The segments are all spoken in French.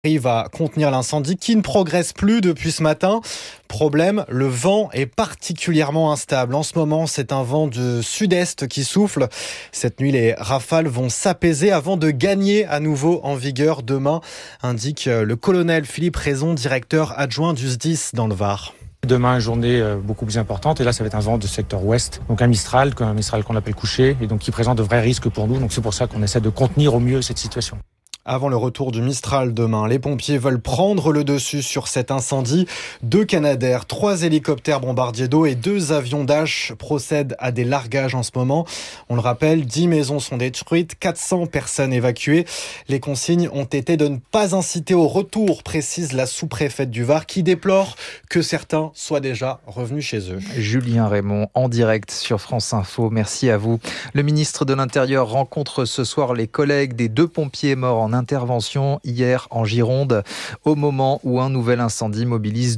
Arrive à contenir l'incendie qui ne progresse plus depuis ce matin. Problème, le vent est particulièrement instable. En ce moment, c'est un vent de sud-est qui souffle. Cette nuit, les rafales vont s'apaiser avant de gagner à nouveau en vigueur demain, indique le colonel Philippe Raison, directeur adjoint du SDIS dans le Var. Demain, une journée beaucoup plus importante. Et là, ça va être un vent de secteur ouest. Donc un Mistral qu'on appelle couché et donc qui présente de vrais risques pour nous. Donc c'est pour ça qu'on essaie de contenir au mieux cette situation. Avant le retour du Mistral demain, les pompiers veulent prendre le dessus sur cet incendie. 2 Canadair, 3 hélicoptères bombardiers d'eau et 2 avions Dash procèdent à des largages en ce moment. On le rappelle, 10 maisons sont détruites, 400 personnes évacuées. Les consignes ont été de ne pas inciter au retour, précise la sous-préfète du Var, qui déplore que certains soient déjà revenus chez eux. Julien Raymond, en direct sur France Info. Merci à vous. Le ministre de l'Intérieur rencontre ce soir les collègues des 2 pompiers morts en intervention hier en Gironde, au moment où un nouvel incendie mobilise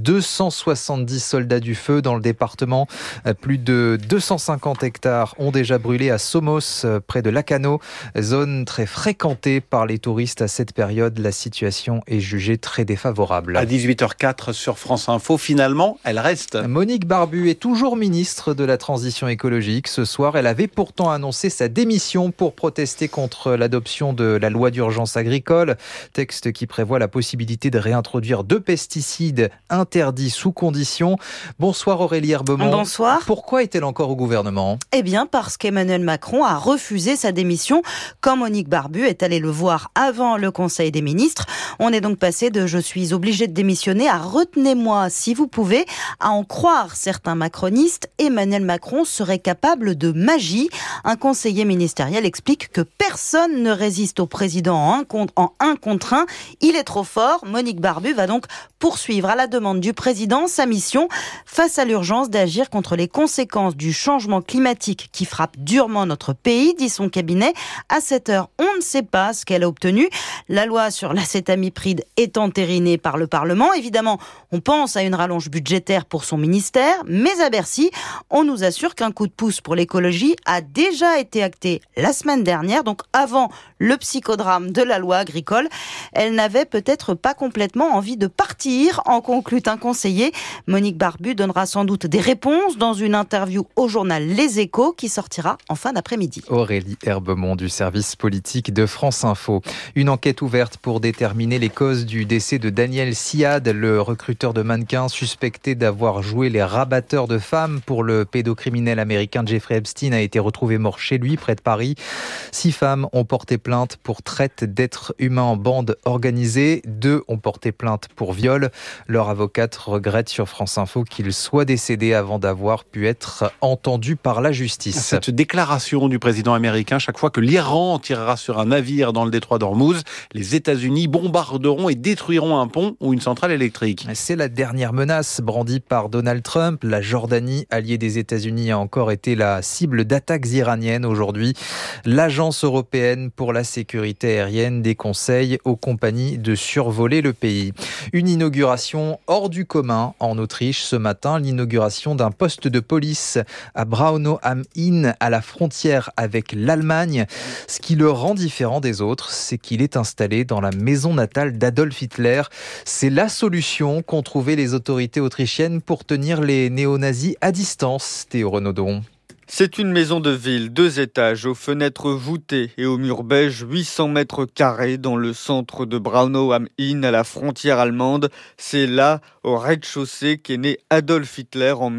270 soldats du feu dans le département. Plus de 250 hectares ont déjà brûlé à Somos, près de Lacano, zone très fréquentée par les touristes à cette période. La situation est jugée très défavorable. À 18h04 sur France Info, finalement, elle reste. Monique Barbu est toujours ministre de la Transition écologique. Ce soir, elle avait pourtant annoncé sa démission pour protester contre l'adoption de la loi d'urgence agricole, texte qui prévoit la possibilité de réintroduire 2 pesticides interdits sous condition. Bonsoir Aurélie Herbemont. Bonsoir. Pourquoi est-elle encore au gouvernement ? Eh bien parce qu'Emmanuel Macron a refusé sa démission quand Monique Barbu est allée le voir avant le Conseil des ministres. On est donc passé de « je suis obligée de démissionner » à « retenez-moi si vous pouvez ». À en croire certains macronistes, Emmanuel Macron serait capable de magie. Un conseiller ministériel explique que personne ne résiste au président en un contre un. Il est trop fort. Monique Barbu va donc poursuivre à la demande du président sa mission face à l'urgence d'agir contre les conséquences du changement climatique qui frappe durement notre pays, dit son cabinet. À cette heure, on ne sait pas ce qu'elle a obtenu. La loi sur l'acétamipride est entérinée par le Parlement. Évidemment, on pense à une rallonge budgétaire pour son ministère, mais à Bercy, on nous assure qu'un coup de pouce pour l'écologie a déjà été acté la semaine dernière, donc avant le psychodrame de la loi agricole. Elle n'avait peut-être pas complètement envie de partir, en conclut un conseiller. Monique Barbu donnera sans doute des réponses dans une interview au journal Les Échos qui sortira en fin d'après-midi. Aurélie Herbemont du service politique de France Info. Une enquête ouverte pour déterminer les causes du décès de Daniel Siad, le recruteur de mannequins suspecté d'avoir joué les rabatteurs de femmes pour le pédocriminel américain Jeffrey Epstein a été retrouvé mort chez lui, près de Paris. 6 femmes ont porté plainte pour traite d'êtres humains en bande organisée. 2 ont porté plainte pour viol. Leur avocate regrette sur France Info qu'il soit décédé avant d'avoir pu être entendu par la justice. Cette déclaration du président américain, chaque fois que l'Iran tirera sur un navire dans le détroit d'Ormuz, les États-Unis bombarderont et détruiront un pont ou une centrale électrique. C'est la dernière menace brandie par Donald Trump. La Jordanie, alliée des États-Unis, a encore été la cible d'attaques iraniennes aujourd'hui. L'Agence européenne pour la sécurité aérienne déconseille aux compagnies de survoler le pays. Une inauguration hors du commun en Autriche ce matin, l'inauguration d'un poste de police à Braunau am Inn, à la frontière avec l'Allemagne. Ce qui le rend différent des autres, c'est qu'il est installé dans la maison natale d'Adolf Hitler. C'est la solution qu'ont trouvé les autorités autrichiennes pour tenir les néo-nazis à distance. Théo Renaudon. C'est une maison de ville, 2 étages, aux fenêtres voûtées et aux murs beige, 800 mètres carrés dans le centre de Braunau am Inn, à la frontière allemande. C'est là, au rez-de-chaussée, qu'est né Adolf Hitler en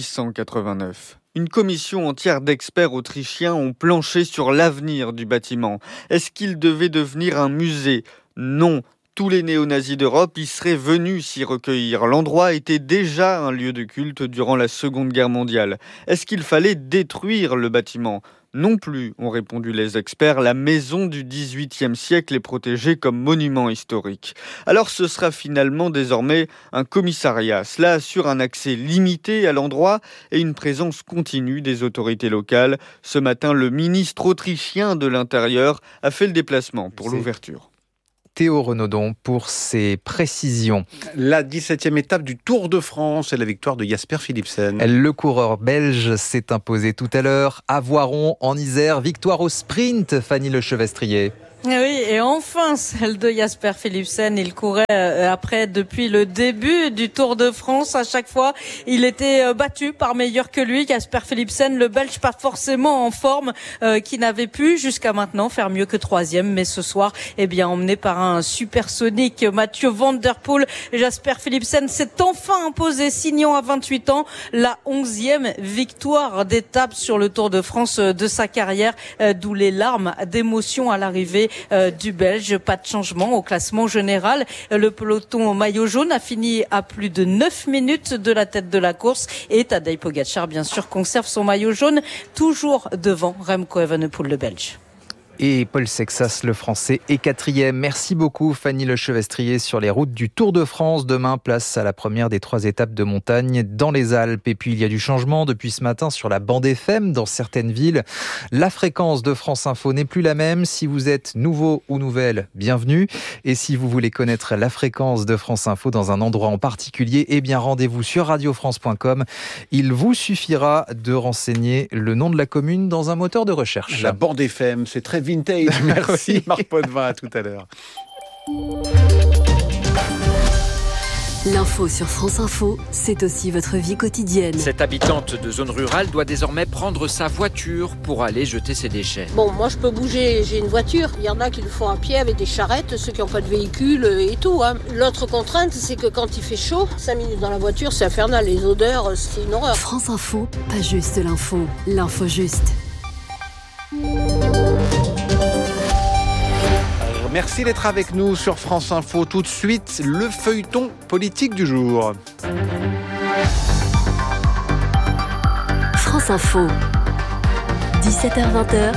1889. Une commission entière d'experts autrichiens ont planché sur l'avenir du bâtiment. Est-ce qu'il devait devenir un musée ? Non. Tous les néo-nazis d'Europe y seraient venus s'y recueillir. L'endroit était déjà un lieu de culte durant la Seconde Guerre mondiale. Est-ce qu'il fallait détruire le bâtiment ? Non plus, ont répondu les experts. La maison du XVIIIe siècle est protégée comme monument historique. Alors ce sera finalement désormais un commissariat. Cela assure un accès limité à l'endroit et une présence continue des autorités locales. Ce matin, le ministre autrichien de l'Intérieur a fait le déplacement pour l'ouverture. Théo Renaudon pour ses précisions. La 17e étape du Tour de France et la victoire de Jasper Philipsen. Le coureur belge s'est imposé tout à l'heure à Voiron en Isère. Victoire au sprint, Fanny Lechevestrier. Oui, et enfin celle de Jasper Philipsen. Il courait après depuis le début du Tour de France. À chaque fois, il était battu par meilleur que lui. Jasper Philipsen, le Belge pas forcément en forme, qui n'avait pu jusqu'à maintenant faire mieux que troisième. Mais ce soir, emmené par un supersonique Mathieu Van Der Poel, Jasper Philipsen s'est enfin imposé, signant à 28 ans la 11e victoire d'étape sur le Tour de France de sa carrière, d'où les larmes d'émotion à l'arrivée du Belge. Pas de changement au classement général. Le peloton au maillot jaune a fini à plus de 9 minutes de la tête de la course et Tadej Pogačar, bien sûr, conserve son maillot jaune, toujours devant Remco Evenepoel, le Belge. Et Paul Sexas, le Français, est 4e. Merci beaucoup Fanny Lechevestrier sur les routes du Tour de France. Demain, place à la première des 3 étapes de montagne dans les Alpes. Et puis il y a du changement depuis ce matin sur la bande FM dans certaines villes. La fréquence de France Info n'est plus la même. Si vous êtes nouveau ou nouvelle, bienvenue. Et si vous voulez connaître la fréquence de France Info dans un endroit en particulier, rendez-vous sur radiofrance.com. Il vous suffira de renseigner le nom de la commune dans un moteur de recherche. La bande FM, c'est très vintage. Merci Marc Potvin, à tout à l'heure. L'info sur France Info, c'est aussi votre vie quotidienne. Cette habitante de zone rurale doit désormais prendre sa voiture pour aller jeter ses déchets. Bon, moi je peux bouger, j'ai une voiture. Il y en a qui le font à pied avec des charrettes, ceux qui n'ont pas de véhicule et tout. L'autre contrainte, c'est que quand il fait chaud, 5 minutes dans la voiture, c'est infernal. Les odeurs, c'est une horreur. France Info, pas juste l'info, l'info juste. Merci d'être avec nous sur France Info. Tout de suite, le feuilleton politique du jour. France Info, 17h-20h,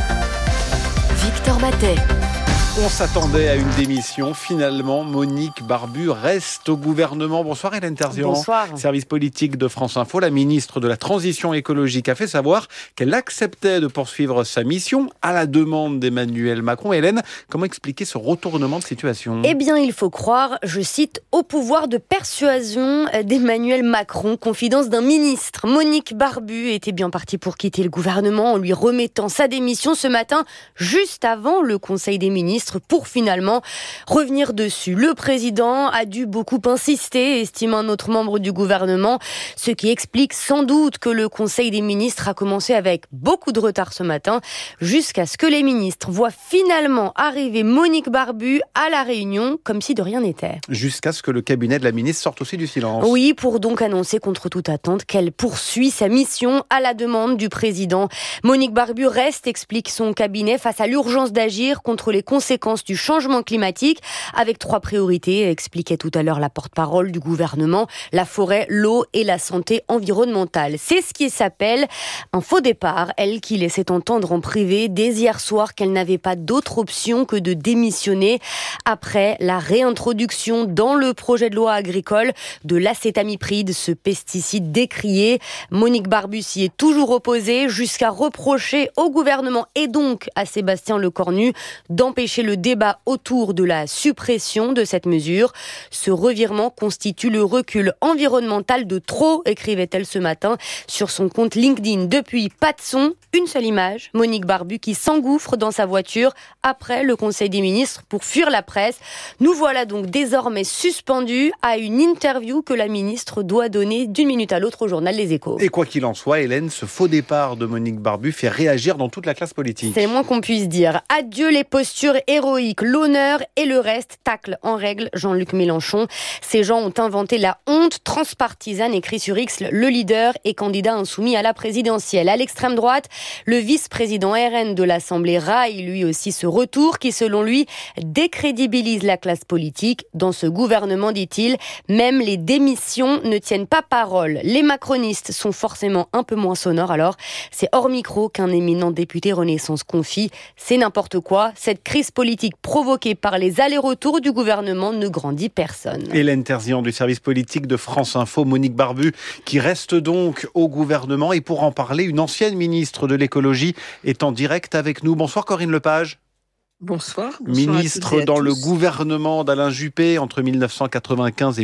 Victor Matet. On s'attendait à une démission. Finalement, Monique Barbu reste au gouvernement. Bonsoir Hélène Terzian. Bonsoir. Service politique de France Info. La ministre de la Transition écologique a fait savoir qu'elle acceptait de poursuivre sa mission à la demande d'Emmanuel Macron. Hélène, comment expliquer ce retournement de situation ? Eh bien, il faut croire, je cite, au pouvoir de persuasion d'Emmanuel Macron. Confidence d'un ministre. Monique Barbu était bien partie pour quitter le gouvernement en lui remettant sa démission ce matin, juste avant le Conseil des ministres, pour finalement revenir dessus. Le président a dû beaucoup insister, estime un autre membre du gouvernement, ce qui explique sans doute que le Conseil des ministres a commencé avec beaucoup de retard ce matin, jusqu'à ce que les ministres voient finalement arriver Monique Barbu à la réunion, comme si de rien n'était. Jusqu'à ce que le cabinet de la ministre sorte aussi du silence. Oui, pour donc annoncer contre toute attente qu'elle poursuit sa mission à la demande du président. Monique Barbu reste, explique son cabinet, face à l'urgence d'agir contre les conséquences du changement climatique, avec 3 priorités, expliquait tout à l'heure la porte-parole du gouvernement, la forêt, l'eau et la santé environnementale. C'est ce qui s'appelle un faux départ, elle qui laissait entendre en privé dès hier soir qu'elle n'avait pas d'autre option que de démissionner après la réintroduction dans le projet de loi agricole de l'acétamipride, ce pesticide décrié. Monique Barbu s'y est toujours opposée, jusqu'à reprocher au gouvernement et donc à Sébastien Lecornu d'empêcher le débat autour de la suppression de cette mesure. Ce revirement constitue le recul environnemental de trop, écrivait-elle ce matin sur son compte LinkedIn. Depuis, pas de son, une seule image, Monique Barbu qui s'engouffre dans sa voiture après le Conseil des ministres pour fuir la presse. Nous voilà donc désormais suspendus à une interview que la ministre doit donner d'une minute à l'autre au journal Les Échos. Et quoi qu'il en soit, Hélène, ce faux départ de Monique Barbu fait réagir dans toute la classe politique. C'est le moins qu'on puisse dire. Adieu les postures héroïques, l'honneur et le reste, tacle en règle Jean-Luc Mélenchon. Ces gens ont inventé la honte transpartisane, écrit sur X le leader et candidat insoumis à la présidentielle. À l'extrême droite, le vice-président RN de l'Assemblée raille lui aussi ce retour qui, selon lui, décrédibilise la classe politique. Dans ce gouvernement, dit-il, même les démissions ne tiennent pas parole. Les macronistes sont forcément un peu moins sonores, alors c'est hors micro qu'un éminent député Renaissance confie. C'est n'importe quoi. Cette crise politique provoquée par les allers-retours du gouvernement ne grandit personne. Hélène Terzian du service politique de France Info, Monique Barbu qui reste donc au gouvernement. Et pour en parler, une ancienne ministre de l'écologie est en direct avec nous. Bonsoir Corinne Lepage. Bonsoir. Ministre dans le gouvernement d'Alain Juppé entre 1995 et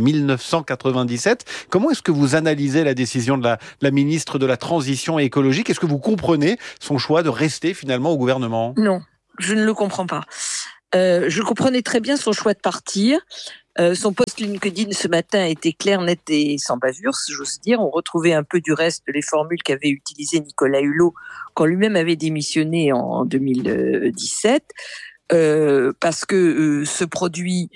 1997. Comment est-ce que vous analysez la décision de la ministre de la Transition écologique ? Est-ce que vous comprenez son choix de rester finalement au gouvernement ? Non, je ne le comprends pas. Je comprenais très bien son choix de partir. Son post LinkedIn ce matin était clair, net et sans bavure, j'ose dire. On retrouvait un peu du reste les formules qu'avait utilisées Nicolas Hulot quand lui-même avait démissionné en 2017. Parce que ce produit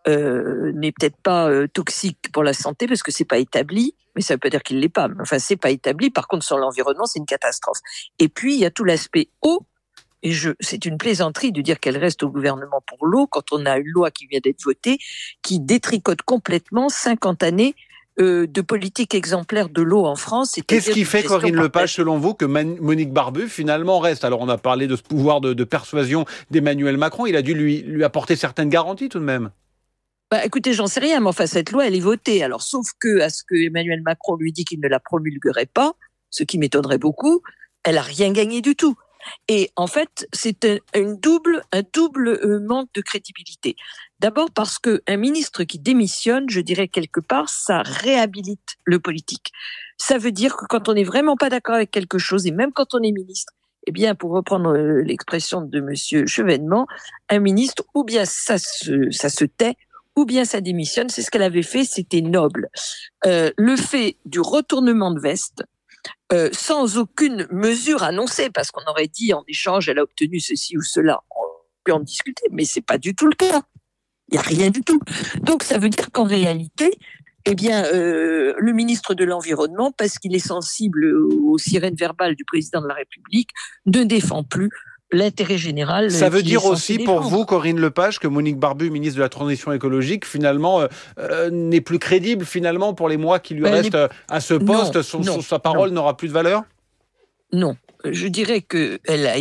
n'est peut-être pas toxique pour la santé, parce que c'est pas établi, mais ça veut pas dire qu'il l'est pas. Enfin, c'est pas établi. Par contre, sur l'environnement, c'est une catastrophe. Et puis, il y a tout l'aspect eau. Et c'est une plaisanterie de dire qu'elle reste au gouvernement pour l'eau quand on a une loi qui vient d'être votée qui détricote complètement 50 années de politique exemplaire de l'eau en France. Qu'est-ce qui fait, Corinne Lepage, selon vous, que Monique Barbu finalement reste? Alors on a parlé de ce pouvoir de persuasion d'Emmanuel Macron, il a dû lui apporter certaines garanties tout de même. Écoutez, j'en sais rien, mais enfin cette loi elle est votée. Alors sauf que à ce que Emmanuel Macron lui dit qu'il ne la promulguerait pas, ce qui m'étonnerait beaucoup, elle a rien gagné du tout. Et en fait, c'est un double manque de crédibilité. D'abord parce qu'un ministre qui démissionne, je dirais quelque part, ça réhabilite le politique. Ça veut dire que quand on n'est vraiment pas d'accord avec quelque chose, et même quand on est ministre, eh bien, pour reprendre l'expression de monsieur Chevènement, un ministre, ou bien ça se tait, ou bien ça démissionne. C'est ce qu'elle avait fait, c'était noble. Le fait du retournement de veste, sans aucune mesure annoncée, parce qu'on aurait dit en échange, elle a obtenu ceci ou cela. On peut en discuter, mais c'est pas du tout le cas. Il n'y a rien du tout. Donc ça veut dire qu'en réalité, eh bien, le ministre de l'Environnement, parce qu'il est sensible aux sirènes verbales du président de la République, ne défend plus l'intérêt général. Ça veut dire aussi pour vous, Corinne Lepage, que Monique Barbu, ministre de la Transition écologique, finalement, n'est plus crédible finalement pour les mois qui lui restent à ce poste. Sa parole n'aura plus de valeur? Non. Je dirais que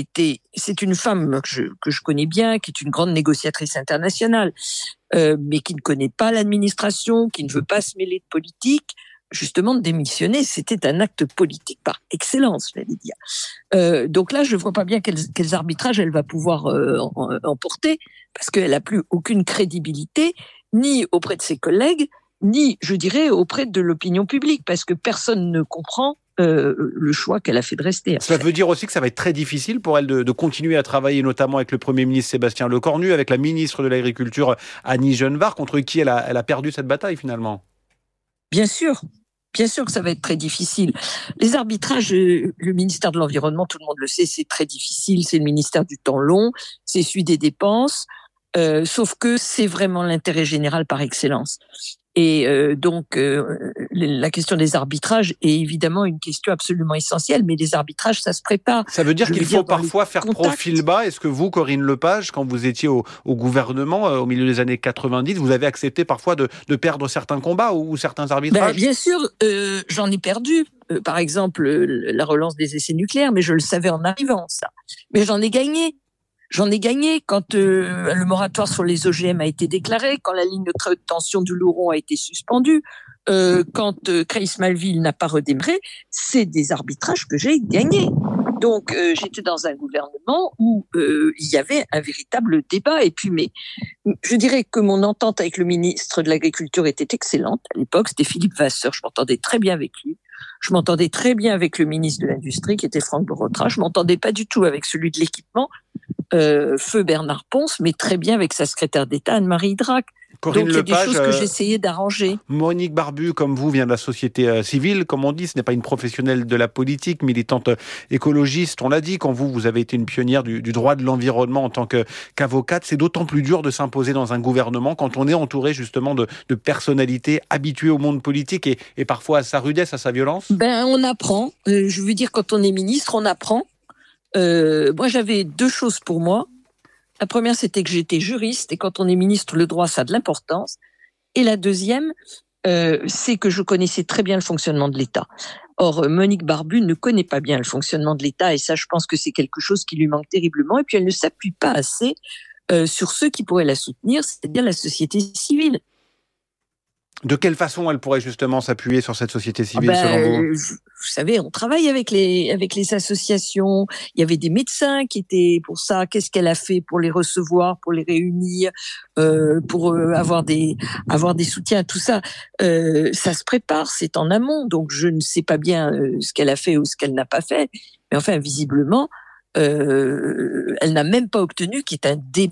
c'est une femme que je connais bien, qui est une grande négociatrice internationale, mais qui ne connaît pas l'administration, qui ne veut pas se mêler de politique. Justement, de démissionner, c'était un acte politique par excellence, j'allais dire. Donc là, je ne vois pas bien quels arbitrages elle va pouvoir emporter, parce qu'elle n'a plus aucune crédibilité, ni auprès de ses collègues, ni, je dirais, auprès de l'opinion publique, parce que personne ne comprend le choix qu'elle a fait de rester. Ça veut dire aussi que ça va être très difficile pour elle de continuer à travailler, notamment avec le Premier ministre Sébastien Lecornu, avec la ministre de l'Agriculture Annie Genevard, contre qui elle a perdu cette bataille finalement. Bien sûr que ça va être très difficile. Les arbitrages, le ministère de l'Environnement, tout le monde le sait, c'est très difficile, c'est le ministère du temps long, c'est celui des dépenses, sauf que c'est vraiment l'intérêt général par excellence. Et donc, la question des arbitrages est évidemment une question absolument essentielle, mais les arbitrages, ça se prépare. Ça veut dire qu'il faut parfois faire profil bas. Est-ce que vous, Corinne Lepage, quand vous étiez au gouvernement au milieu des années 90, vous avez accepté parfois de perdre certains combats ou certains arbitrages? Bien sûr, j'en ai perdu. Par exemple, la relance des essais nucléaires, mais je le savais en arrivant, ça. Mais j'en ai gagné. J'en ai gagné quand le moratoire sur les OGM a été déclaré, quand la ligne de très haute tension du Louron a été suspendue, quand Creil-Malville n'a pas redémarré. C'est des arbitrages que j'ai gagnés. Donc, j'étais dans un gouvernement où il y avait un véritable débat. Et puis, mais je dirais que mon entente avec le ministre de l'Agriculture était excellente. À l'époque, c'était Philippe Vasseur. Je m'entendais très bien avec lui. Je m'entendais très bien avec le ministre de l'Industrie, qui était Franck Borotra. Je m'entendais pas du tout avec celui de l'Équipement, feu Bernard Ponce, mais très bien avec sa secrétaire d'État, Anne-Marie Drac. Corinne Donc, il y a Lepage, des choses que j'essayais d'arranger. Monique Barbu, comme vous, vient de la société civile, comme on dit. Ce n'est pas une professionnelle de la politique, militante écologiste. On l'a dit, quand vous avez été une pionnière du droit de l'environnement en tant qu'avocate, c'est d'autant plus dur de s'imposer dans un gouvernement quand on est entouré justement de personnalités habituées au monde politique et parfois à sa rudesse, à sa violence. On apprend. Je veux dire, quand on est ministre, on apprend. Moi, j'avais deux choses pour moi. La première, c'était que j'étais juriste, et quand on est ministre, le droit, ça a de l'importance. Et la deuxième, c'est que je connaissais très bien le fonctionnement de l'État. Or, Monique Barbu ne connaît pas bien le fonctionnement de l'État, et ça, je pense que c'est quelque chose qui lui manque terriblement. Et puis, elle ne s'appuie pas assez sur ceux qui pourraient la soutenir, c'est-à-dire la société civile. De quelle façon elle pourrait justement s'appuyer sur cette société civile, selon vous? Vous savez, on travaille avec les associations. Il y avait des médecins qui étaient pour ça. Qu'est-ce qu'elle a fait pour les recevoir, pour les réunir, pour avoir des soutiens, tout ça. Ça se prépare, c'est en amont. Donc je ne sais pas bien ce qu'elle a fait ou ce qu'elle n'a pas fait. Mais enfin, visiblement, elle n'a même pas obtenu qu'il y ait un débat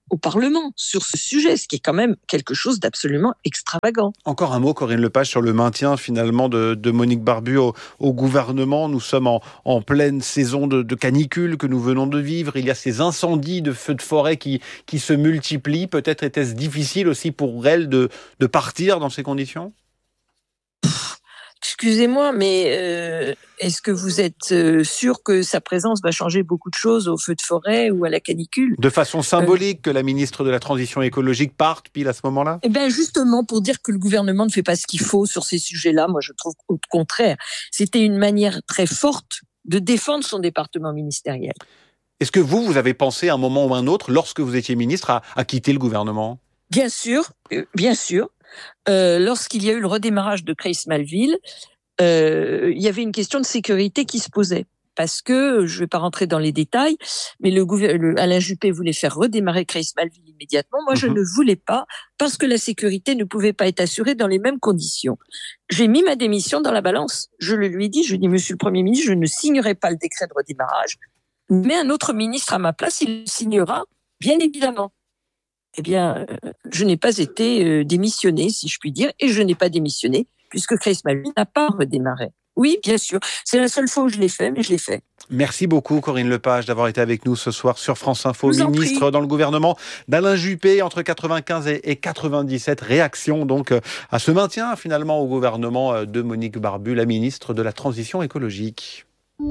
au Parlement sur ce sujet, ce qui est quand même quelque chose d'absolument extravagant. Encore un mot, Corinne Lepage, sur le maintien finalement de Monique Barbu au gouvernement. Nous sommes en pleine saison de canicule que nous venons de vivre. Il y a ces incendies de feux de forêt qui se multiplient. Peut-être était-ce difficile aussi pour elle de partir dans ces conditions ? Excusez-moi, mais est-ce que vous êtes sûr que sa présence va changer beaucoup de choses au feu de forêt ou à la canicule ? De façon symbolique que la ministre de la Transition écologique parte pile à ce moment-là ? Eh bien, justement, pour dire que le gouvernement ne fait pas ce qu'il faut sur ces sujets-là, moi je trouve au contraire, c'était une manière très forte de défendre son département ministériel. Est-ce que vous avez pensé à un moment ou à un autre, lorsque vous étiez ministre, à quitter le gouvernement ? Bien sûr. Lorsqu'il y a eu le redémarrage de Creil-Malville, il y avait une question de sécurité qui se posait. Parce que, je ne vais pas rentrer dans les détails, mais Alain Juppé voulait faire redémarrer Creil-Malville immédiatement. Moi, je ne voulais pas, parce que la sécurité ne pouvait pas être assurée dans les mêmes conditions. J'ai mis ma démission dans la balance. Je le lui ai dit, Monsieur le Premier ministre, je ne signerai pas le décret de redémarrage, mais un autre ministre à ma place, il le signera, bien évidemment. Eh bien, je n'ai pas été démissionnée, si je puis dire, et je n'ai pas démissionné, puisque Creil-Malville n'a pas redémarré. Oui, bien sûr, c'est la seule fois où je l'ai fait, mais je l'ai fait. Merci beaucoup, Corinne Lepage, d'avoir été avec nous ce soir sur France Info. Ministre dans le gouvernement d'Alain Juppé entre 95 et 97. Réaction donc à ce maintien finalement au gouvernement de Monique Barbu, la ministre de la Transition écologique.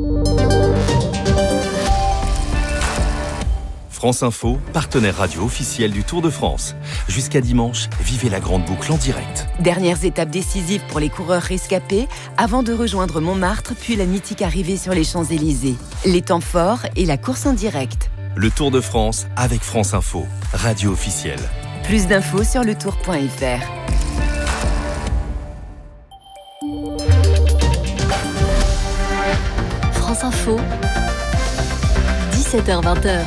France Info, partenaire radio officiel du Tour de France. Jusqu'à dimanche, vivez la grande boucle en direct. Dernières étapes décisives pour les coureurs rescapés avant de rejoindre Montmartre, puis la mythique arrivée sur les Champs-Élysées. Les temps forts et la course en direct. Le Tour de France avec France Info, radio officielle. Plus d'infos sur letour.fr. France Info, 17h-20h.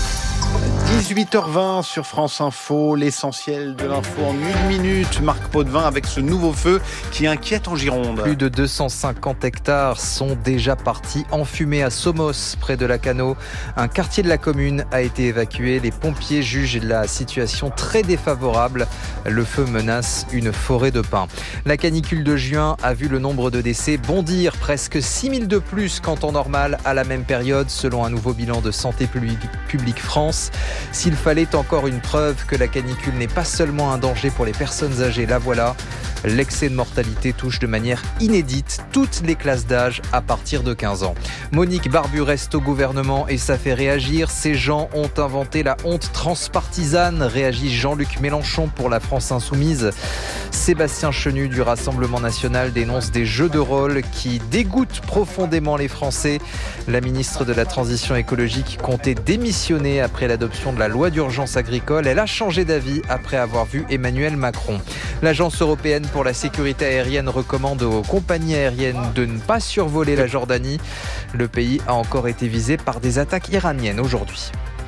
18h20 sur France Info, l'essentiel de l'info en 1 minute. Marc Potvin avec ce nouveau feu qui inquiète en Gironde. Plus de 250 hectares sont déjà partis en fumée à Somos, près de Lacanau. Un quartier de la commune a été évacué. Les pompiers jugent la situation très défavorable. Le feu menace une forêt de pins. La canicule de juin a vu le nombre de décès bondir, presque 6000 de plus qu'en temps normal à la même période, selon un nouveau bilan de Santé publique France. S'il fallait encore une preuve que la canicule n'est pas seulement un danger pour les personnes âgées, la voilà. L'excès de mortalité touche de manière inédite toutes les classes d'âge à partir de 15 ans. Monique Barbu reste au gouvernement et ça fait réagir. Ces gens ont inventé la honte transpartisane, réagit Jean-Luc Mélenchon pour la France Insoumise. Sébastien Chenu du Rassemblement National dénonce des jeux de rôle qui dégoûtent profondément les Français. La ministre de la Transition écologique comptait démissionner après l'adoption de la loi d'urgence agricole. Elle a changé d'avis après avoir vu Emmanuel Macron. L'Agence européenne pour la sécurité aérienne recommande aux compagnies aériennes de ne pas survoler la Jordanie. Le pays a encore été visé par des attaques iraniennes aujourd'hui.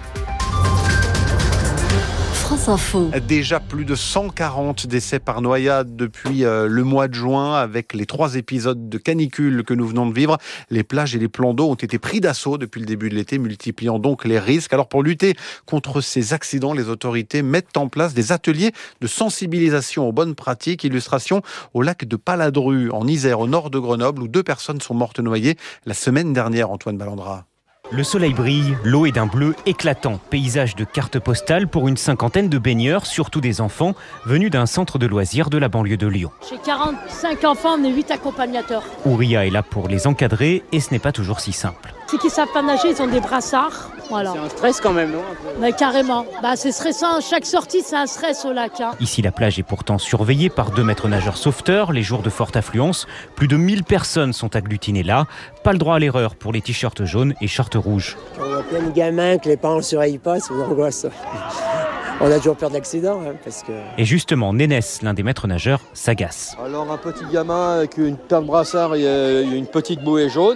France Info. Déjà plus de 140 décès par noyade depuis le mois de juin, avec les 3 épisodes de canicule que nous venons de vivre. Les plages et les plans d'eau ont été pris d'assaut depuis le début de l'été, multipliant donc les risques. Alors pour lutter contre ces accidents, les autorités mettent en place des ateliers de sensibilisation aux bonnes pratiques. Illustration au lac de Paladru, en Isère, au nord de Grenoble, où 2 personnes sont mortes noyées la semaine dernière, Antoine Ballandra. Le soleil brille, l'eau est d'un bleu éclatant. Paysage de carte postale pour une cinquantaine de baigneurs, surtout des enfants, venus d'un centre de loisirs de la banlieue de Lyon. J'ai 45 enfants, on est 8 accompagnateurs. Ouria est là pour les encadrer et ce n'est pas toujours si simple. Ceux qui ne savent pas nager, ils ont des brassards. Voilà. C'est un stress quand même, non ? Mais carrément. C'est stressant. Chaque sortie, c'est un stress au lac. Ici, la plage est pourtant surveillée par 2 maîtres nageurs sauveteurs. Les jours de forte affluence, plus de 1000 personnes sont agglutinées là. Pas le droit à l'erreur pour les t-shirts jaunes et shorts rouges. On voit plein de gamins que les parents ne surveillent pas, c'est une angoisse. On a toujours peur de l'accident. Parce que... Et justement, Nénès, l'un des maîtres nageurs, s'agace. Alors un petit gamin avec une paire de brassards et une petite bouée jaune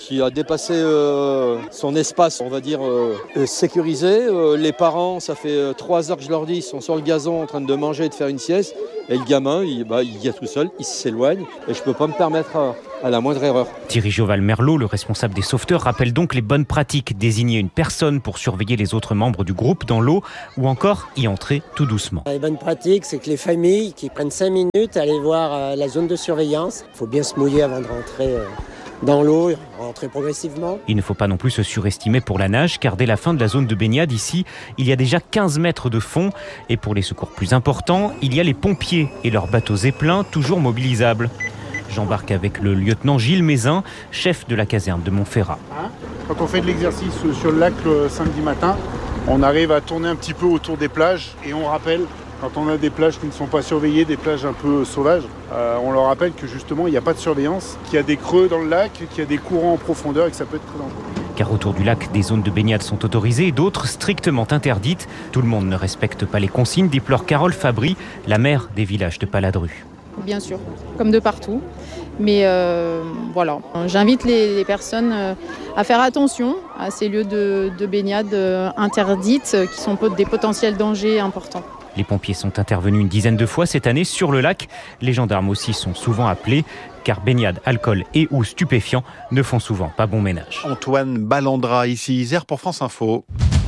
qui a dépassé son espace, on va dire, sécurisé. Les parents, ça fait 3 heures que je leur dis, ils sont sur le gazon en train de manger et de faire une sieste. Et le gamin, il y a tout seul, il s'éloigne. Et je ne peux pas me permettre à la moindre erreur. Thierry Joval-Merlot, le responsable des sauveteurs, rappelle donc les bonnes pratiques. Désigner une personne pour surveiller les autres membres du groupe dans l'eau ou encore y entrer tout doucement. Les bonnes pratiques, c'est que les familles qui prennent 5 minutes à aller voir la zone de surveillance. Il faut bien se mouiller avant de rentrer dans l'eau, rentrer progressivement. Il ne faut pas non plus se surestimer pour la nage, car dès la fin de la zone de baignade ici, il y a déjà 15 mètres de fond. Et pour les secours plus importants, il y a les pompiers et leurs bateaux zeppelins toujours mobilisables. J'embarque avec le lieutenant Gilles Mézin, chef de la caserne de Montferrat. Quand on fait de l'exercice sur le lac le samedi matin, on arrive à tourner un petit peu autour des plages et on rappelle, quand on a des plages qui ne sont pas surveillées, des plages un peu sauvages, on leur rappelle que justement il n'y a pas de surveillance, qu'il y a des creux dans le lac, qu'il y a des courants en profondeur et que ça peut être très dangereux. Car autour du lac, des zones de baignade sont autorisées, d'autres strictement interdites. Tout le monde ne respecte pas les consignes, déplore Carole Fabry, la maire des villages de Paladru. Bien sûr, comme de partout. Mais voilà, j'invite les personnes à faire attention à ces lieux de baignade interdites qui sont des potentiels dangers importants. Les pompiers sont intervenus une dizaine de fois cette année sur le lac. Les gendarmes aussi sont souvent appelés, car baignade, alcool et ou stupéfiants ne font souvent pas bon ménage. Antoine Ballandra, ici Isère pour France Info.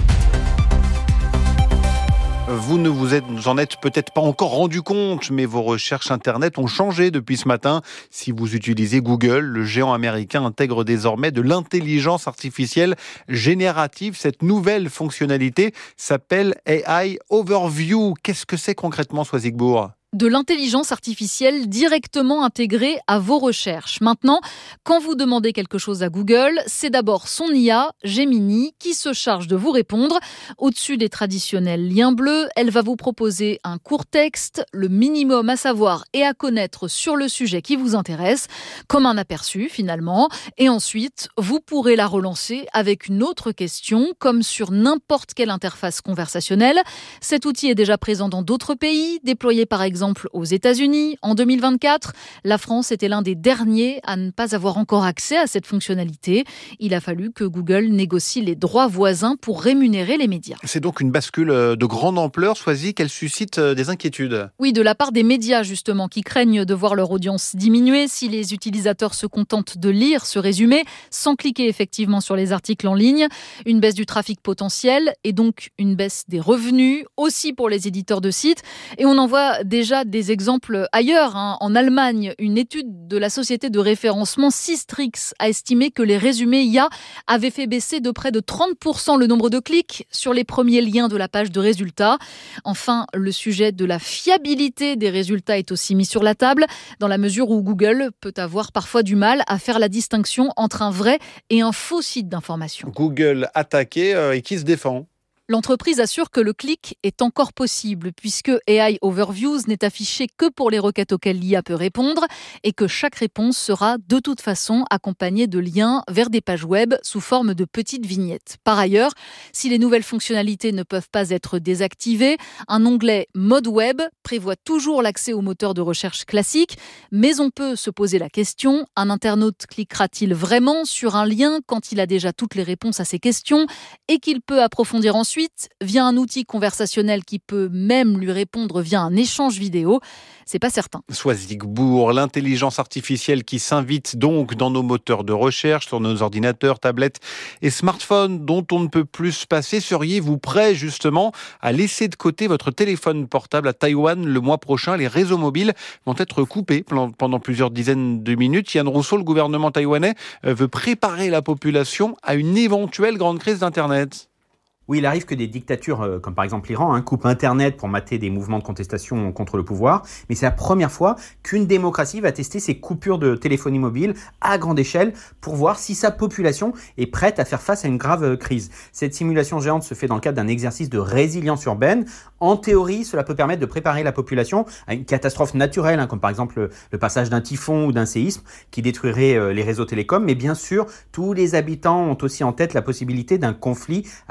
Vous ne vous en êtes peut-être pas encore rendu compte, mais vos recherches Internet ont changé depuis ce matin. Si vous utilisez Google, le géant américain intègre désormais de l'intelligence artificielle générative. Cette nouvelle fonctionnalité s'appelle AI Overview. Qu'est-ce que c'est concrètement, Soisigbourg ? De l'intelligence artificielle directement intégrée à vos recherches. Maintenant, quand vous demandez quelque chose à Google, c'est d'abord son IA, Gemini, qui se charge de vous répondre. Au-dessus des traditionnels liens bleus, elle va vous proposer un court texte, le minimum à savoir et à connaître sur le sujet qui vous intéresse, comme un aperçu finalement. Et ensuite, vous pourrez la relancer avec une autre question, comme sur n'importe quelle interface conversationnelle. Cet outil est déjà présent dans d'autres pays, déployé par exemple aux États-Unis en 2024. La France était l'un des derniers à ne pas avoir encore accès à cette fonctionnalité. Il a fallu que Google négocie les droits voisins pour rémunérer les médias. C'est donc une bascule de grande ampleur, Soisy, qu'elle suscite des inquiétudes. Oui, de la part des médias justement, qui craignent de voir leur audience diminuer si les utilisateurs se contentent de lire ce résumé sans cliquer effectivement sur les articles en ligne. Une baisse du trafic potentiel et donc une baisse des revenus aussi pour les éditeurs de sites. Et on en voit déjà des exemples ailleurs. En Allemagne, une étude de la société de référencement Sistrix a estimé que les résumés IA avaient fait baisser de près de 30% le nombre de clics sur les premiers liens de la page de résultats. Enfin, le sujet de la fiabilité des résultats est aussi mis sur la table, dans la mesure où Google peut avoir parfois du mal à faire la distinction entre un vrai et un faux site d'information. Google attaqué et qui se défend ? L'entreprise assure que le clic est encore possible puisque AI Overviews n'est affiché que pour les requêtes auxquelles l'IA peut répondre et que chaque réponse sera de toute façon accompagnée de liens vers des pages web sous forme de petites vignettes. Par ailleurs, si les nouvelles fonctionnalités ne peuvent pas être désactivées, un onglet Mode Web prévoit toujours l'accès au moteur de recherche classique, mais on peut se poser la question, un internaute cliquera-t-il vraiment sur un lien quand il a déjà toutes les réponses à ses questions et qu'il peut approfondir ensuite via un outil conversationnel qui peut même lui répondre via un échange vidéo? C'est pas certain. Soisigbourg, l'intelligence artificielle qui s'invite donc dans nos moteurs de recherche, sur nos ordinateurs, tablettes et smartphones dont on ne peut plus se passer. Seriez-vous prêt justement à laisser de côté votre téléphone portable à Taïwan le mois prochain? Les réseaux mobiles vont être coupés pendant plusieurs dizaines de minutes. Yann Rousseau, le gouvernement taïwanais veut préparer la population à une éventuelle grande crise d'Internet. Oui, il arrive que des dictatures, comme par exemple l'Iran, coupent Internet pour mater des mouvements de contestation contre le pouvoir. Mais c'est la première fois qu'une démocratie va tester ces coupures de téléphonie mobile à grande échelle pour voir si sa population est prête à faire face à une grave crise. Cette simulation géante se fait dans le cadre d'un exercice de résilience urbaine. En théorie, cela peut permettre de préparer la population à une catastrophe naturelle, comme par exemple le passage d'un typhon ou d'un séisme qui détruirait les réseaux télécoms. Mais bien sûr, tous les habitants ont aussi en tête la possibilité d'un conflit avec la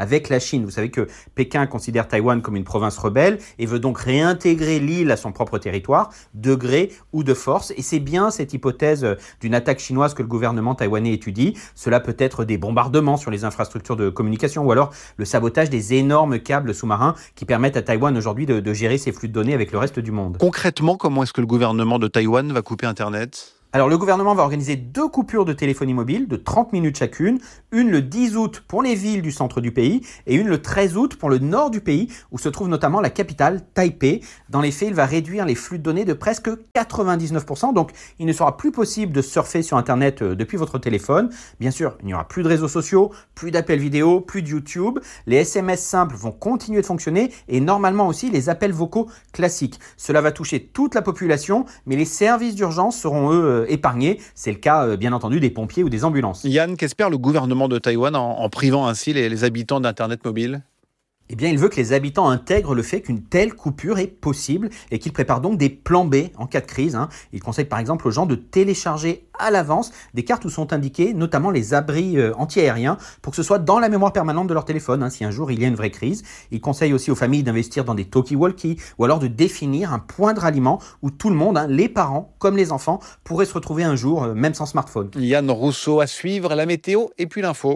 Chine. Vous savez que Pékin considère Taïwan comme une province rebelle et veut donc réintégrer l'île à son propre territoire, de gré ou de force. Et c'est bien cette hypothèse d'une attaque chinoise que le gouvernement taïwanais étudie. Cela peut être des bombardements sur les infrastructures de communication ou alors le sabotage des énormes câbles sous-marins qui permettent à Taïwan aujourd'hui de gérer ses flux de données avec le reste du monde. Concrètement, comment est-ce que le gouvernement de Taïwan va couper Internet ? Alors le gouvernement va organiser 2 coupures de téléphonie mobile de 30 minutes chacune, une le 10 août pour les villes du centre du pays et une le 13 août pour le nord du pays où se trouve notamment la capitale Taipei. Dans les faits, il va réduire les flux de données de presque 99%, donc il ne sera plus possible de surfer sur Internet depuis votre téléphone. Bien sûr, il n'y aura plus de réseaux sociaux, plus d'appels vidéo, plus de YouTube. Les SMS simples vont continuer de fonctionner et normalement aussi les appels vocaux classiques. Cela va toucher toute la population, mais les services d'urgence seront eux épargnés. C'est le cas, bien entendu, des pompiers ou des ambulances. Yann, qu'espère le gouvernement de Taïwan en privant ainsi les habitants d'Internet mobile ? Eh bien, il veut que les habitants intègrent le fait qu'une telle coupure est possible et qu'il prépare donc des plans B en cas de crise. Il conseille par exemple aux gens de télécharger à l'avance des cartes où sont indiqués notamment les abris anti-aériens pour que ce soit dans la mémoire permanente de leur téléphone si un jour il y a une vraie crise. Il conseille aussi aux familles d'investir dans des talkie-walkie ou alors de définir un point de ralliement où tout le monde, les parents comme les enfants, pourraient se retrouver un jour, même sans smartphone. Yann Rousseau à suivre, la météo et puis l'info.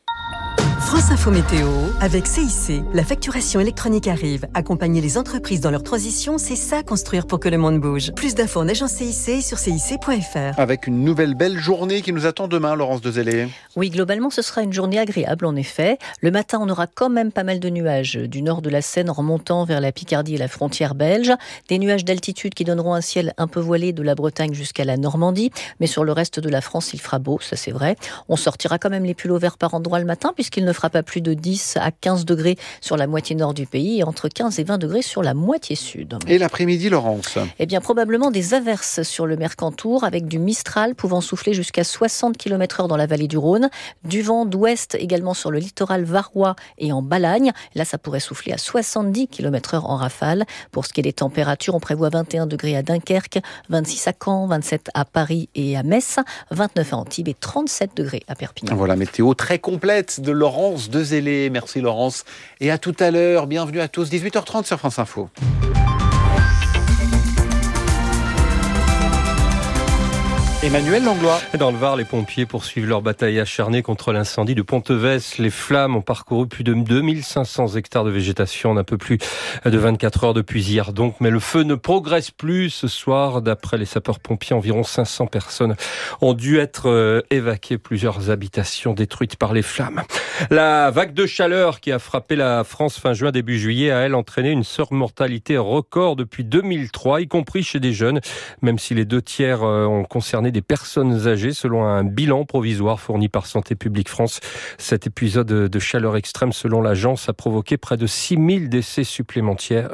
France Info Météo, avec CIC, la facturation électronique arrive. Accompagner les entreprises dans leur transition, c'est ça construire pour que le monde bouge. Plus d'infos en agence CIC et sur cic.fr. Avec une nouvelle belle journée qui nous attend demain, Laurence Dezellé. Oui, globalement, ce sera une journée agréable, en effet. Le matin, on aura quand même pas mal de nuages du nord de la Seine en remontant vers la Picardie et la frontière belge. Des nuages d'altitude qui donneront un ciel un peu voilé de la Bretagne jusqu'à la Normandie. Mais sur le reste de la France, il fera beau, ça c'est vrai. On sortira quand même les pulls verts par endroits le matin, puisqu'il ne fera pas plus de 10 à 15 degrés sur la moitié nord du pays et entre 15 et 20 degrés sur la moitié sud. Et l'après-midi, Laurence ? Eh bien, probablement des averses sur le Mercantour avec du Mistral pouvant souffler jusqu'à 60 km/h dans la vallée du Rhône. Du vent d'ouest également sur le littoral varois et en Balagne. Là, ça pourrait souffler à 70 km/h en rafale. Pour ce qui est des températures, on prévoit 21 degrés à Dunkerque, 26 à Caen, 27 à Paris et à Metz, 29 à Antibes et 37 degrés à Perpignan. Voilà, météo très complète de Laurence Dezellé. Merci Laurence. Et à tout à l'heure. Bienvenue à tous. 18h30 sur France Info. Emmanuel Langlois. Dans le Var, les pompiers poursuivent leur bataille acharnée contre l'incendie de Pontevès. Les flammes ont parcouru plus de 2500 hectares de végétation en un peu plus de 24 heures depuis hier donc. Mais le feu ne progresse plus ce soir. D'après les sapeurs-pompiers, environ 500 personnes ont dû être évacuées. Plusieurs habitations détruites par les flammes. La vague de chaleur qui a frappé la France fin juin, début juillet, a elle entraîné une surmortalité record depuis 2003, y compris chez des jeunes, même si les 2/3 ont concerné des personnes âgées, selon un bilan provisoire fourni par Santé publique France. Cet épisode de chaleur extrême, selon l'agence, a provoqué près de 6000 décès supplémentaires,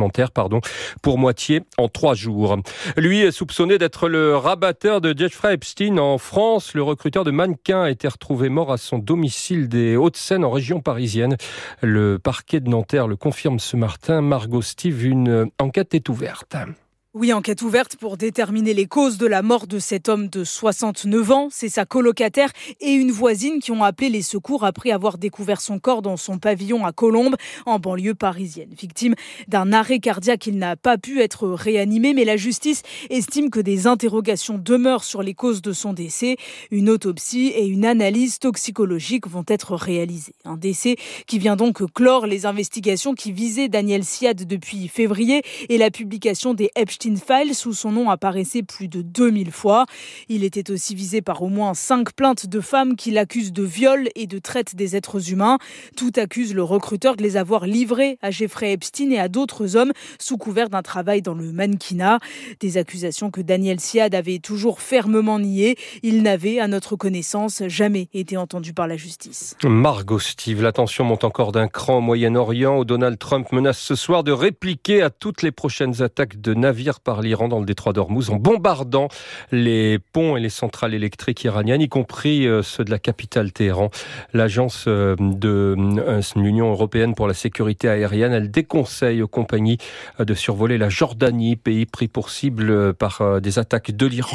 pour moitié en 3 jours. Lui est soupçonné d'être le rabatteur de Jeffrey Epstein en France. Le recruteur de mannequins a été retrouvé mort à son domicile des Hauts-de-Seine en région parisienne. Le parquet de Nanterre le confirme ce matin. Margot Steve, une enquête est ouverte. Oui, enquête ouverte pour déterminer les causes de la mort de cet homme de 69 ans. C'est sa colocataire et une voisine qui ont appelé les secours après avoir découvert son corps dans son pavillon à Colombes, en banlieue parisienne. Victime d'un arrêt cardiaque, il n'a pas pu être réanimé, mais la justice estime que des interrogations demeurent sur les causes de son décès. Une autopsie et une analyse toxicologique vont être réalisées. Un décès qui vient donc clore les investigations qui visaient Daniel Siad depuis février et la publication des Epstein Files, où son nom apparaissait plus de 2000 fois. Il était aussi visé par au moins 5 plaintes de femmes qui l'accusent de viol et de traite des êtres humains. Tout accuse le recruteur de les avoir livrés à Jeffrey Epstein et à d'autres hommes sous couvert d'un travail dans le mannequinat. Des accusations que Daniel Siad avait toujours fermement niées. Il n'avait, à notre connaissance, jamais été entendu par la justice. Margot Steve, la tension monte encore d'un cran au Moyen-Orient, où Donald Trump menace ce soir de répliquer à toutes les prochaines attaques de navires par l'Iran dans le détroit d'Ormuz en bombardant les ponts et les centrales électriques iraniennes, y compris ceux de la capitale Téhéran. L'agence de l'Union européenne pour la sécurité aérienne, elle déconseille aux compagnies de survoler la Jordanie, pays pris pour cible par des attaques de l'Iran.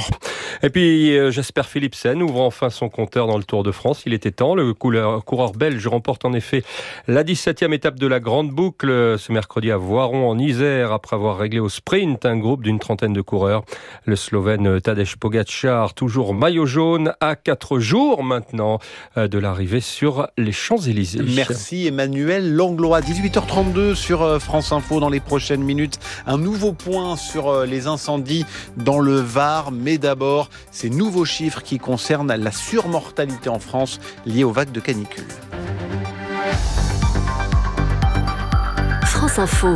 Et puis Jasper Philipsen ouvre enfin son compteur dans le Tour de France. Il était temps. Le coureur belge remporte en effet la 17e étape de la Grande Boucle ce mercredi à Voiron en Isère après avoir réglé au sprint un groupe d'une trentaine de coureurs. Le Slovène Tadej Pogačar, toujours maillot jaune, à 4 jours maintenant de l'arrivée sur les Champs-Élysées. Merci Emmanuel Langlois. 18h32 sur France Info. Dans les prochaines minutes, un nouveau point sur les incendies dans le Var. Mais d'abord, ces nouveaux chiffres qui concernent la surmortalité en France liée aux vagues de canicule. France Info,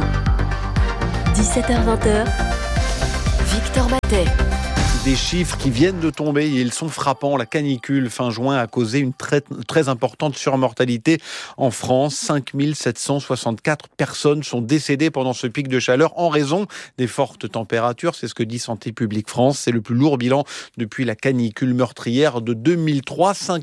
17h-20h, Victor Matet. Des chiffres qui viennent de tomber et ils sont frappants. La canicule fin juin a causé une très importante surmortalité en France. 5 764 personnes sont décédées pendant ce pic de chaleur en raison des fortes températures. C'est ce que dit Santé publique France. C'est le plus lourd bilan depuis la canicule meurtrière de 2003. 5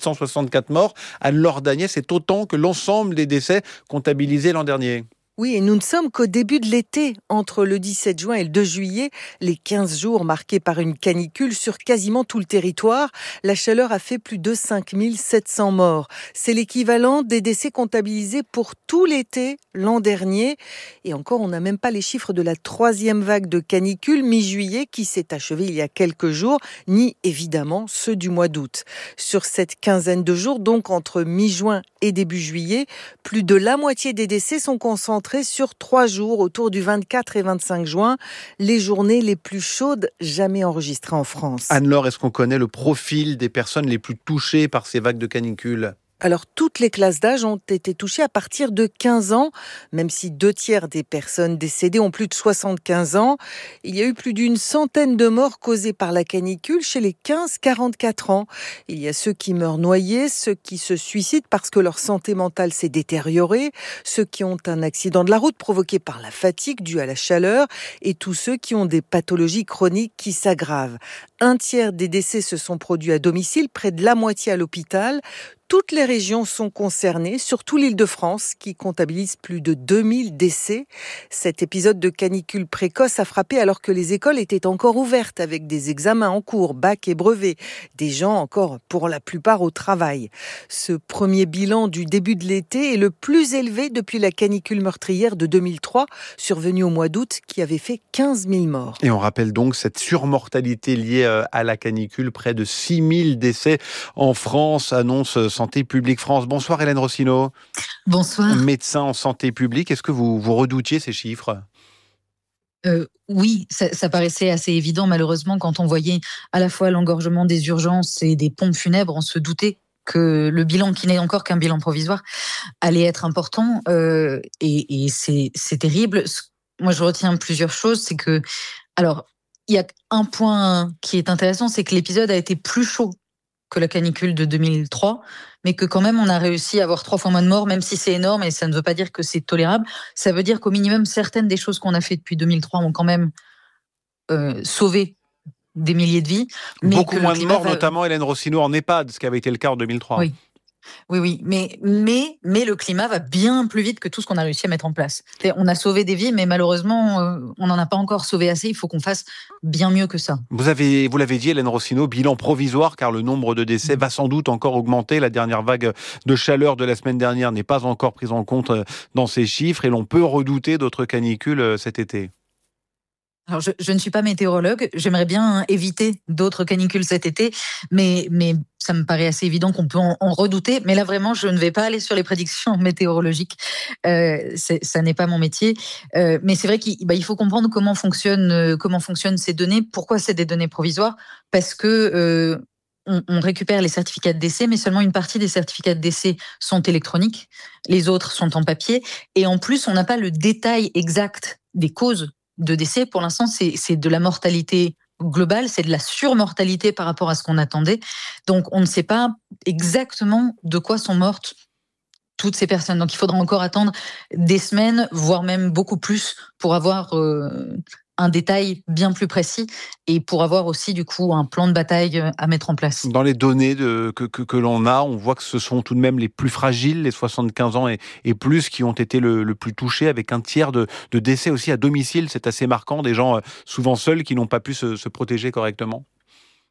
764 morts. Anne-Laure Daniel, c'est autant que l'ensemble des décès comptabilisés l'an dernier. Oui, et nous ne sommes qu'au début de l'été. Entre le 17 juin et le 2 juillet, les 15 jours marqués par une canicule sur quasiment tout le territoire, la chaleur a fait plus de 5 700 morts. C'est l'équivalent des décès comptabilisés pour tout l'été l'an dernier. Et encore, on n'a même pas les chiffres de la 3e vague de canicule mi-juillet qui s'est achevée il y a quelques jours, ni évidemment ceux du mois d'août. Sur cette quinzaine de jours, donc entre mi-juin et début juillet, plus de la moitié des décès sont concentrés sur 3 jours, autour du 24 et 25 juin, les journées les plus chaudes jamais enregistrées en France. Anne-Laure, est-ce qu'on connaît le profil des personnes les plus touchées par ces vagues de canicule ? Alors, toutes les classes d'âge ont été touchées à partir de 15 ans, même si 2/3 des personnes décédées ont plus de 75 ans. Il y a eu plus d'une centaine de morts causées par la canicule chez les 15-44 ans. Il y a ceux qui meurent noyés, ceux qui se suicident parce que leur santé mentale s'est détériorée, ceux qui ont un accident de la route provoqué par la fatigue due à la chaleur et tous ceux qui ont des pathologies chroniques qui s'aggravent. 1/3 des décès se sont produits à domicile, près de la moitié à l'hôpital. Toutes les régions sont concernées, surtout l'Île-de-France, qui comptabilise plus de 2000 décès. Cet épisode de canicule précoce a frappé alors que les écoles étaient encore ouvertes avec des examens en cours, bac et brevet. Des gens encore, pour la plupart, au travail. Ce premier bilan du début de l'été est le plus élevé depuis la canicule meurtrière de 2003, survenue au mois d'août, qui avait fait 15 000 morts. Et on rappelle donc cette surmortalité liée à la canicule, près de 6000 décès en France, annonce Santé publique France. Bonsoir Hélène Rossineau. Bonsoir. Médecin en santé publique, est-ce que vous redoutiez ces chiffres ? Oui, ça paraissait assez évident malheureusement quand on voyait à la fois l'engorgement des urgences et des pompes funèbres, on se doutait que le bilan, qui n'est encore qu'un bilan provisoire, allait être important et c'est terrible. Moi je retiens plusieurs choses, c'est que, alors il y a un point qui est intéressant, c'est que l'épisode a été plus chaud que la canicule de 2003, mais que quand même on a réussi à avoir 3 fois moins de morts, même si c'est énorme, et ça ne veut pas dire que c'est tolérable. Ça veut dire qu'au minimum, certaines des choses qu'on a fait depuis 2003 ont quand même sauvé des milliers de vies. Mais beaucoup moins de morts, notamment Hélène Rossineau en EHPAD, ce qui avait été le cas en 2003. Oui, mais le climat va bien plus vite que tout ce qu'on a réussi à mettre en place. On a sauvé des vies, mais malheureusement, on n'en a pas encore sauvé assez. Il faut qu'on fasse bien mieux que ça. Vous l'avez dit, Hélène Rossineau, bilan provisoire, car le nombre de décès va sans doute encore augmenter. La dernière vague de chaleur de la semaine dernière n'est pas encore prise en compte dans ces chiffres, et l'on peut redouter d'autres canicules cet été. Alors, je ne suis pas météorologue, j'aimerais bien éviter d'autres canicules cet été, mais ça me paraît assez évident qu'on peut en redouter. Mais là, vraiment, je ne vais pas aller sur les prédictions météorologiques. Ça n'est pas mon métier. Mais c'est vrai qu'il faut comprendre comment fonctionnent ces données. Pourquoi c'est des données provisoires ? Parce que on récupère les certificats de décès, mais seulement une partie des certificats de décès sont électroniques. Les autres sont en papier. Et en plus, on n'a pas le détail exact des causes de décès. Pour l'instant, c'est de la mortalité globale, c'est de la surmortalité par rapport à ce qu'on attendait. Donc, on ne sait pas exactement de quoi sont mortes toutes ces personnes. Donc, il faudra encore attendre des semaines, voire même beaucoup plus, pour avoir un détail bien plus précis et pour avoir aussi, du coup, un plan de bataille à mettre en place. Dans les données que l'on a, on voit que ce sont tout de même les plus fragiles, les 75 ans et plus, qui ont été le plus touchés, avec 1/3 de décès aussi à domicile. C'est assez marquant, des gens souvent seuls qui n'ont pas pu se protéger correctement.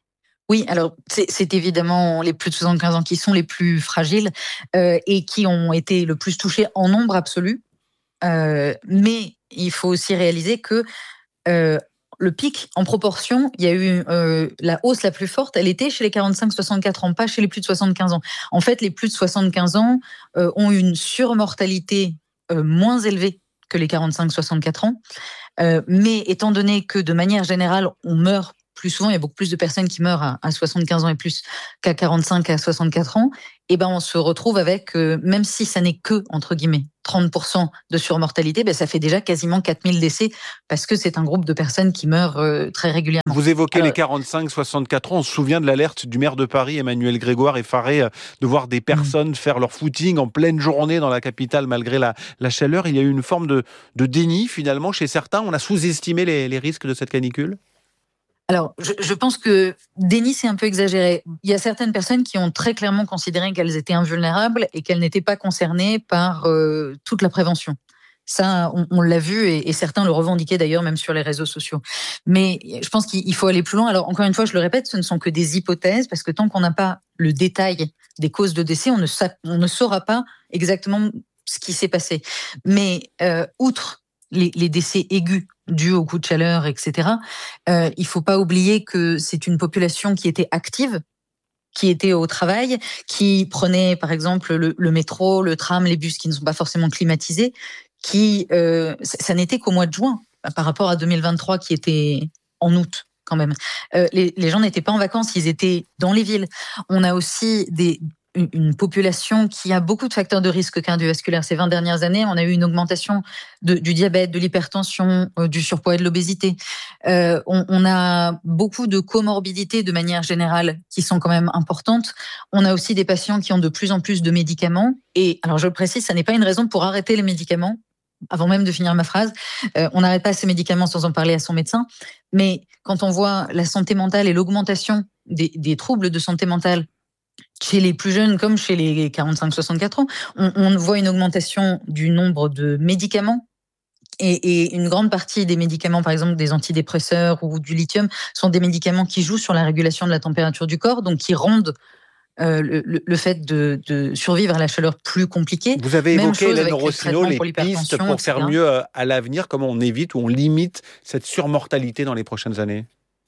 Oui, alors c'est évidemment les plus de 75 ans qui sont les plus fragiles et qui ont été le plus touchés en nombre absolu. Mais il faut aussi réaliser que le pic en proportion, il y a eu la hausse la plus forte, elle était chez les 45-64 ans, pas chez les plus de 75 ans. En fait, les plus de 75 ans ont une surmortalité moins élevée que les 45-64 ans. Mais étant donné que de manière générale, on meurt plus souvent, il y a beaucoup plus de personnes qui meurent à 75 ans et plus qu'à 45 à 64 ans, et ben on se retrouve avec, même si ça n'est que, entre guillemets, 30% de surmortalité, ça fait déjà quasiment 4000 décès, parce que c'est un groupe de personnes qui meurent très régulièrement. Vous évoquez les 45-64 ans, on se souvient de l'alerte du maire de Paris, Emmanuel Grégoire, effaré de voir des personnes faire leur footing en pleine journée dans la capitale malgré la chaleur. Il y a eu une forme de déni finalement chez certains. On a sous-estimé les risques de cette canicule. Alors, je pense que déni, c'est un peu exagéré. Il y a certaines personnes qui ont très clairement considéré qu'elles étaient invulnérables et qu'elles n'étaient pas concernées par toute la prévention. Ça, on l'a vu et certains le revendiquaient d'ailleurs même sur les réseaux sociaux. Mais je pense qu'il faut aller plus loin. Alors, encore une fois, je le répète, ce ne sont que des hypothèses parce que tant qu'on n'a pas le détail des causes de décès, on ne saura pas exactement ce qui s'est passé. Mais outre les décès aigus dus au coup de chaleur, etc., il faut pas oublier que c'est une population qui était active, qui était au travail, qui prenait par exemple le métro, le tram, les bus qui ne sont pas forcément climatisés, ça n'était qu'au mois de juin par rapport à 2023 qui était en août quand même. Les gens n'étaient pas en vacances, ils étaient dans les villes. On a aussi une population qui a beaucoup de facteurs de risque cardiovasculaire. Ces 20 dernières années, on a eu une augmentation du diabète, de l'hypertension, du surpoids et de l'obésité. On a beaucoup de comorbidités de manière générale qui sont quand même importantes. On a aussi des patients qui ont de plus en plus de médicaments. Et alors, je le précise, ça n'est pas une raison pour arrêter les médicaments. Avant même de finir ma phrase, on n'arrête pas ces médicaments sans en parler à son médecin. Mais quand on voit la santé mentale et l'augmentation des troubles de santé mentale chez les plus jeunes comme chez les 45-64 ans, on voit une augmentation du nombre de médicaments et une grande partie des médicaments, par exemple des antidépresseurs ou du lithium, sont des médicaments qui jouent sur la régulation de la température du corps, donc qui rendent le fait de survivre à la chaleur plus compliqué. Vous avez évoqué, Hélène Rossineau, les pistes pour faire mieux à l'avenir, comment on évite ou on limite cette surmortalité dans les prochaines années?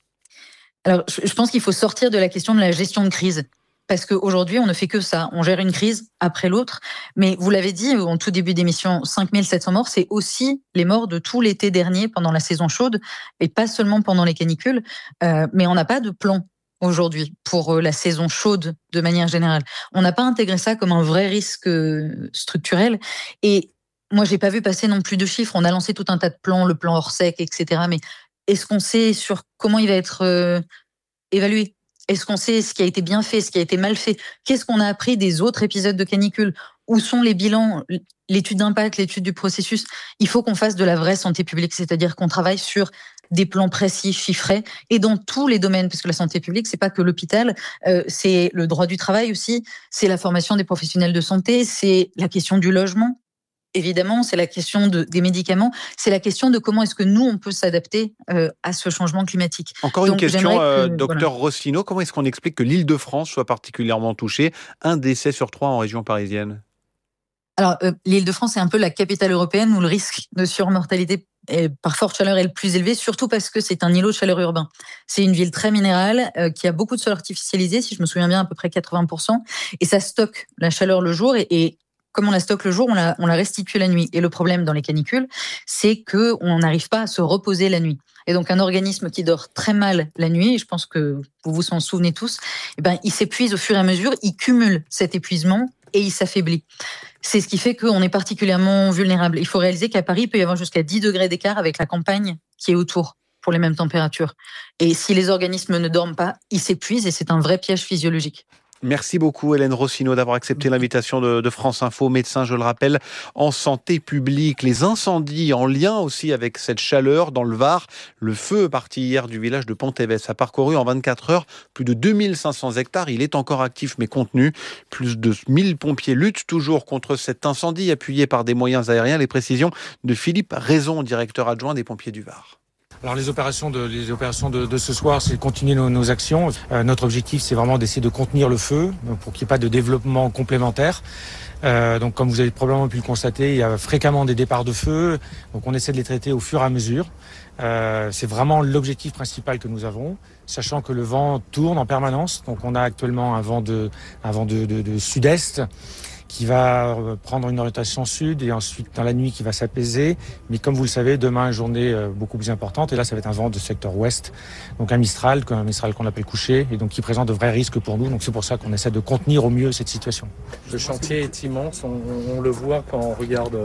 Alors, je pense qu'il faut sortir de la question de la gestion de crise. Parce qu'aujourd'hui, on ne fait que ça. On gère une crise après l'autre. Mais vous l'avez dit en tout début d'émission, 5700 morts, c'est aussi les morts de tout l'été dernier pendant la saison chaude et pas seulement pendant les canicules. Mais on n'a pas de plan aujourd'hui pour la saison chaude de manière générale. On n'a pas intégré ça comme un vrai risque structurel. Et moi, j'ai pas vu passer non plus de chiffres. On a lancé tout un tas de plans, le plan Orsec, etc. Mais est-ce qu'on sait sur comment il va être évalué ? Est-ce qu'on sait ce qui a été bien fait, ce qui a été mal fait? Qu'est-ce qu'on a appris des autres épisodes de canicule? Où sont les bilans, l'étude d'impact, l'étude du processus? Il faut qu'on fasse de la vraie santé publique, c'est-à-dire qu'on travaille sur des plans précis, chiffrés, et dans tous les domaines, parce que la santé publique, c'est pas que l'hôpital, c'est le droit du travail aussi, c'est la formation des professionnels de santé, c'est la question du logement. Évidemment, c'est la question des médicaments, c'est la question de comment est-ce que nous, on peut s'adapter à ce changement climatique. Encore une question, docteur Rossineau, comment est-ce qu'on explique que l'Île-de-France soit particulièrement touchée? 1 décès sur 3 en région parisienne. Alors, l'Île-de-France est un peu la capitale européenne où le risque de surmortalité par forte chaleur est le plus élevé, surtout parce que c'est un îlot de chaleur urbain. C'est une ville très minérale qui a beaucoup de sol artificialisé, si je me souviens bien, à peu près 80%, et ça stocke la chaleur le jour et comme on la stocke le jour, on la restitue la nuit. Et le problème dans les canicules, c'est qu'on n'arrive pas à se reposer la nuit. Et donc, un organisme qui dort très mal la nuit, et je pense que vous vous en souvenez tous, il s'épuise au fur et à mesure, il cumule cet épuisement et il s'affaiblit. C'est ce qui fait qu'on est particulièrement vulnérable. Il faut réaliser qu'à Paris, il peut y avoir jusqu'à 10 degrés d'écart avec la campagne qui est autour pour les mêmes températures. Et si les organismes ne dorment pas, ils s'épuisent et c'est un vrai piège physiologique. Merci beaucoup Hélène Rossineau d'avoir accepté l'invitation de France Info, médecin, je le rappelle, en santé publique. Les incendies en lien aussi avec cette chaleur dans le Var. Le feu parti hier du village de Pontévès a parcouru en 24 heures plus de 2500 hectares. Il est encore actif mais contenu. Plus de 1000 pompiers luttent toujours contre cet incendie appuyé par des moyens aériens. Les précisions de Philippe Raison, directeur adjoint des pompiers du Var. Alors les opérations de ce soir, c'est de continuer nos actions. Notre objectif, c'est vraiment d'essayer de contenir le feu, pour qu'il n'y ait pas de développement complémentaire. Donc comme vous avez probablement pu le constater, il y a fréquemment des départs de feu. Donc on essaie de les traiter au fur et à mesure. C'est vraiment l'objectif principal que nous avons, sachant que le vent tourne en permanence. Donc on a actuellement un vent de sud-est qui va prendre une orientation sud et ensuite dans la nuit qui va s'apaiser. Mais comme vous le savez, demain, une journée beaucoup plus importante. Et là, ça va être un vent de secteur ouest. Donc un Mistral qu'on appelle couché et donc qui présente de vrais risques pour nous. Donc c'est pour ça qu'on essaie de contenir au mieux cette situation. Le chantier est immense. On le voit quand on regarde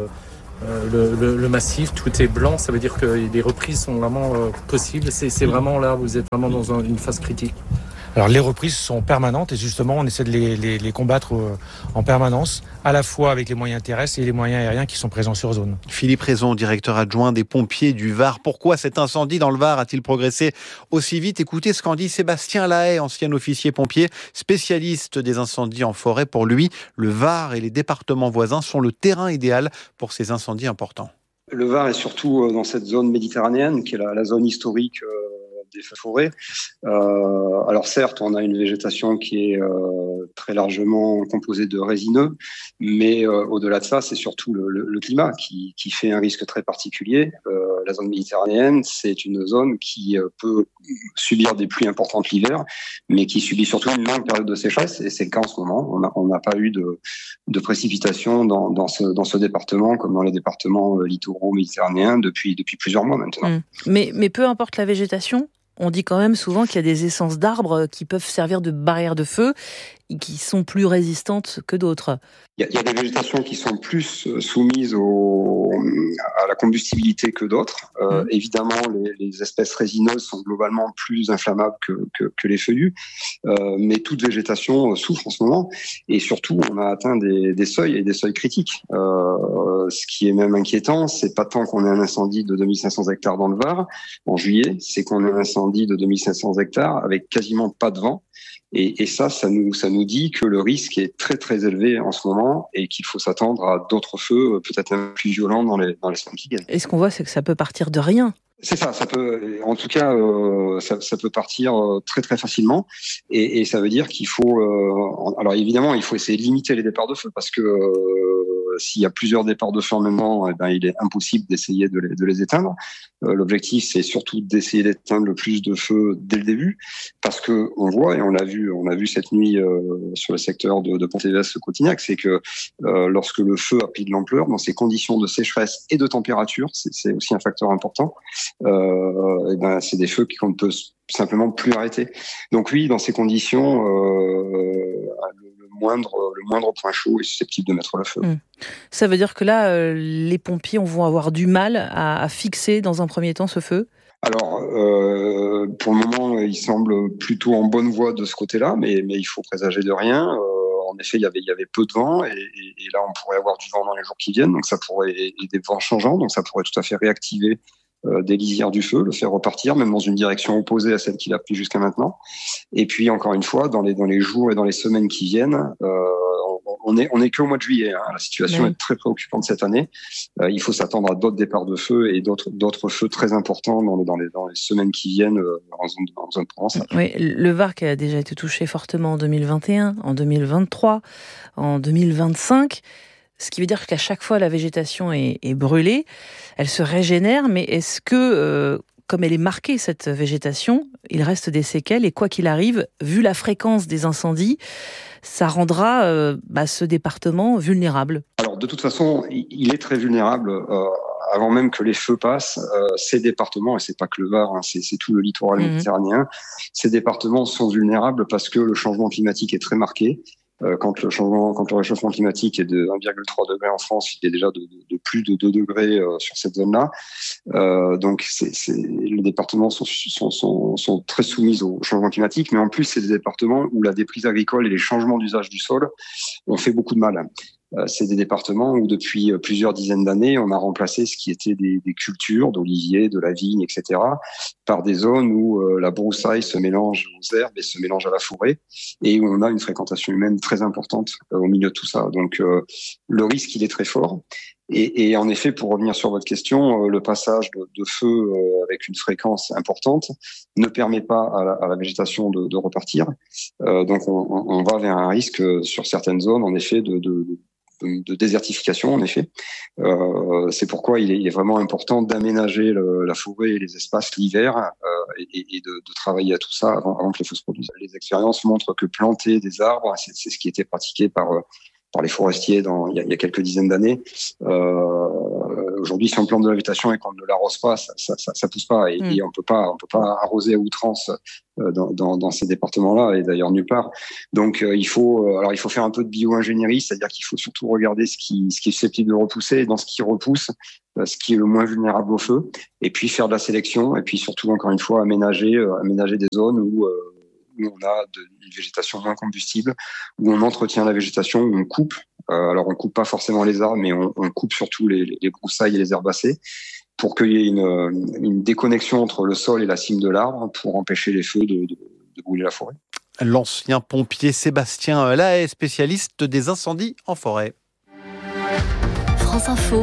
le massif. Tout est blanc. Ça veut dire que les reprises sont vraiment possibles. C'est vraiment là, vous êtes vraiment dans une phase critique. Alors les reprises sont permanentes et justement on essaie de les combattre en permanence, à la fois avec les moyens terrestres et les moyens aériens qui sont présents sur zone. Philippe Raison, directeur adjoint des pompiers du Var. Pourquoi cet incendie dans le Var a-t-il progressé aussi vite? Écoutez ce qu'en dit Sébastien Lahaye, ancien officier pompier, spécialiste des incendies en forêt. Pour lui, le Var et les départements voisins sont le terrain idéal pour ces incendies importants. Le Var est surtout dans cette zone méditerranéenne qui est la zone historique des feux de forêt. Alors certes, on a une végétation qui est très largement composée de résineux, mais au-delà de ça, c'est surtout le climat qui fait un risque très particulier. La zone méditerranéenne, c'est une zone qui peut subir des pluies importantes l'hiver, mais qui subit surtout une longue période de sécheresse, et c'est le cas en ce moment. On n'a pas eu de précipitations dans ce département, comme dans les départements littoraux méditerranéens depuis plusieurs mois maintenant. Mais peu importe la végétation, on dit quand même souvent qu'il y a des essences d'arbres qui peuvent servir de barrière de feu et qui sont plus résistantes que d'autres. Il y a des végétations qui sont plus soumises à la combustibilité que d'autres. Évidemment, les espèces résineuses sont globalement plus inflammables que les feuillus, mais toute végétation souffre en ce moment. Et surtout, on a atteint des seuils et des seuils critiques. Ce qui est même inquiétant, c'est pas tant qu'on ait un incendie de 2500 hectares dans le Var en juillet, c'est qu'on ait un incendie de 2500 hectares avec quasiment pas de vent. Et ça nous dit que le risque est très très élevé en ce moment et qu'il faut s'attendre à d'autres feux peut-être un peu plus violents dans les semaines qui viennent. Et ce qu'on voit, c'est que ça peut partir de rien. C'est ça peut, en tout cas, ça peut partir très très facilement, et ça veut dire qu'il faut, alors évidemment, il faut essayer de limiter les départs de feu parce que s'il y a plusieurs départs de feu en même temps, il est impossible d'essayer de les éteindre. L'objectif, c'est surtout d'essayer d'éteindre le plus de feux dès le début, parce que on voit et on l'a vu cette nuit sur le secteur de Pontévès-Cotignac, c'est que lorsque le feu a pris de l'ampleur, dans ces conditions de sécheresse et de température, c'est aussi un facteur important. C'est des feux qu'on ne peut simplement plus arrêter. Donc oui, dans ces conditions, le moindre point chaud est susceptible de mettre le feu. Ça veut dire que là, les pompiers vont avoir du mal à fixer dans un premier temps ce feu? Alors, pour le moment, il semble plutôt en bonne voie de ce côté-là, mais il faut présager de rien. En effet, il y avait peu de vent, et là, on pourrait avoir du vent dans les jours qui viennent, donc ça pourrait, et des vents changeants, donc ça pourrait tout à fait réactiver des lisières du feu, le faire repartir, même dans une direction opposée à celle qu'il a pris jusqu'à maintenant. Et puis, encore une fois, dans les jours et dans les semaines qui viennent, on est qu'au mois de juillet. La situation est très préoccupante cette année. Il faut s'attendre à d'autres départs de feu et d'autres feux très importants dans les semaines qui viennent en zone provençale. Oui, le Var qui a déjà été touché fortement en 2021, en 2023, en 2025. Ce qui veut dire qu'à chaque fois, la végétation est brûlée, elle se régénère, mais est-ce que, comme elle est marquée, cette végétation, il reste des séquelles, et quoi qu'il arrive, vu la fréquence des incendies, ça rendra ce département vulnérable? Alors, de toute façon, il est très vulnérable. Avant même que les feux passent, ces départements, et c'est pas que le Var, c'est tout le littoral méditerranéen, ces départements sont vulnérables parce que le changement climatique est très marqué. Quand le réchauffement climatique est de 1,3 degré en France, il est déjà de plus de 2 degrés sur cette zone-là. Donc, les départements sont très soumis au changement climatique, mais en plus, c'est des départements où la déprise agricole et les changements d'usage du sol ont fait beaucoup de mal. C'est des départements où depuis plusieurs dizaines d'années, on a remplacé ce qui était des cultures, d'oliviers, de la vigne, etc., par des zones où la broussaille se mélange aux herbes et se mélange à la forêt, et où on a une fréquentation humaine très importante au milieu de tout ça. Donc le risque, il est très fort. Et en effet, pour revenir sur votre question, le passage de feu avec une fréquence importante ne permet pas à la végétation de repartir. Donc on va vers un risque sur certaines zones, en effet, de désertification, en effet. C'est pourquoi il est vraiment important d'aménager la forêt et les espaces l'hiver et de travailler à tout ça avant que les feux se produisent. Les expériences montrent que planter des arbres, c'est ce qui était pratiqué par les forestiers il y a quelques dizaines d'années. Aujourd'hui, si on plante de la végétation et qu'on ne l'arrose pas, ça pousse pas. Et on peut pas arroser à outrance dans ces départements-là, et d'ailleurs nulle part. Donc il faut faire un peu de bio-ingénierie, c'est-à-dire qu'il faut surtout regarder ce qui est susceptible de repousser, et dans ce qui repousse, ce qui est le moins vulnérable au feu, et puis faire de la sélection, et puis surtout, encore une fois, aménager des zones où on a une végétation moins combustible, où on entretient la végétation, où on coupe. Alors on coupe pas forcément les arbres, mais on coupe surtout les broussailles et les herbacées, pour qu'il y ait une déconnexion entre le sol et la cime de l'arbre, pour empêcher les feux de brûler la forêt. L'ancien pompier Sébastien Lahaye, spécialiste des incendies en forêt. France Info.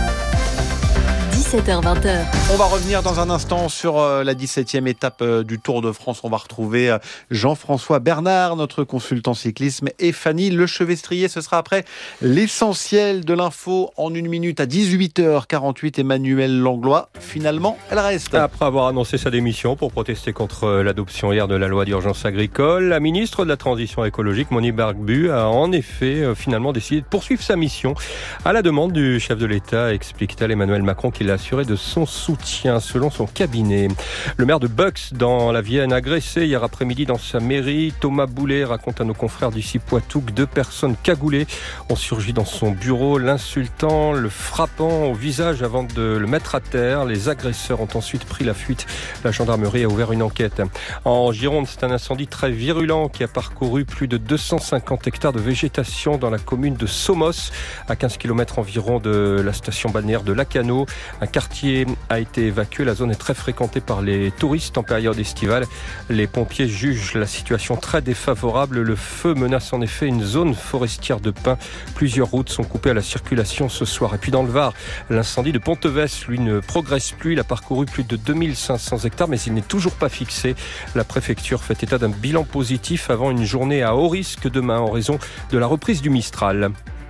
17h-20h. On va revenir dans un instant sur la 17e étape du Tour de France. On va retrouver Jean-François Bernard, notre consultant cyclisme, et Fanny Lechevestrier. Ce sera après l'essentiel de l'info en 1 minute à 18h48. Emmanuel Langlois, finalement, elle reste. Après avoir annoncé sa démission pour protester contre l'adoption hier de la loi d'urgence agricole, la ministre de la Transition écologique, Monique Barbu, a en effet finalement décidé de poursuivre sa mission à la demande du chef de l'État, explique-t-elle. Emmanuel Macron qui l'a assuré de son soutien selon son cabinet. Le maire de Bucks dans la Vienne, agressé hier après-midi dans sa mairie. Thomas Boulet raconte à nos confrères d'ici Poitou que 2 personnes cagoulées ont surgi dans son bureau, l'insultant, le frappant au visage avant de le mettre à terre. Les agresseurs ont ensuite pris la fuite. La gendarmerie a ouvert une enquête. En Gironde, c'est un incendie très virulent qui a parcouru plus de 250 hectares de végétation dans la commune de Somos, à 15 km environ de la station balnéaire de Lacanau. Un quartier a été évacué. La zone est très fréquentée par les touristes en période estivale. Les pompiers jugent la situation très défavorable. Le feu menace en effet une zone forestière de pins. Plusieurs routes sont coupées à la circulation ce soir. Et puis dans le Var, l'incendie de Pontevès, lui, ne progresse plus. Il a parcouru plus de 2500 hectares, mais il n'est toujours pas fixé. La préfecture fait état d'un bilan positif avant une journée à haut risque demain en raison de la reprise du Mistral.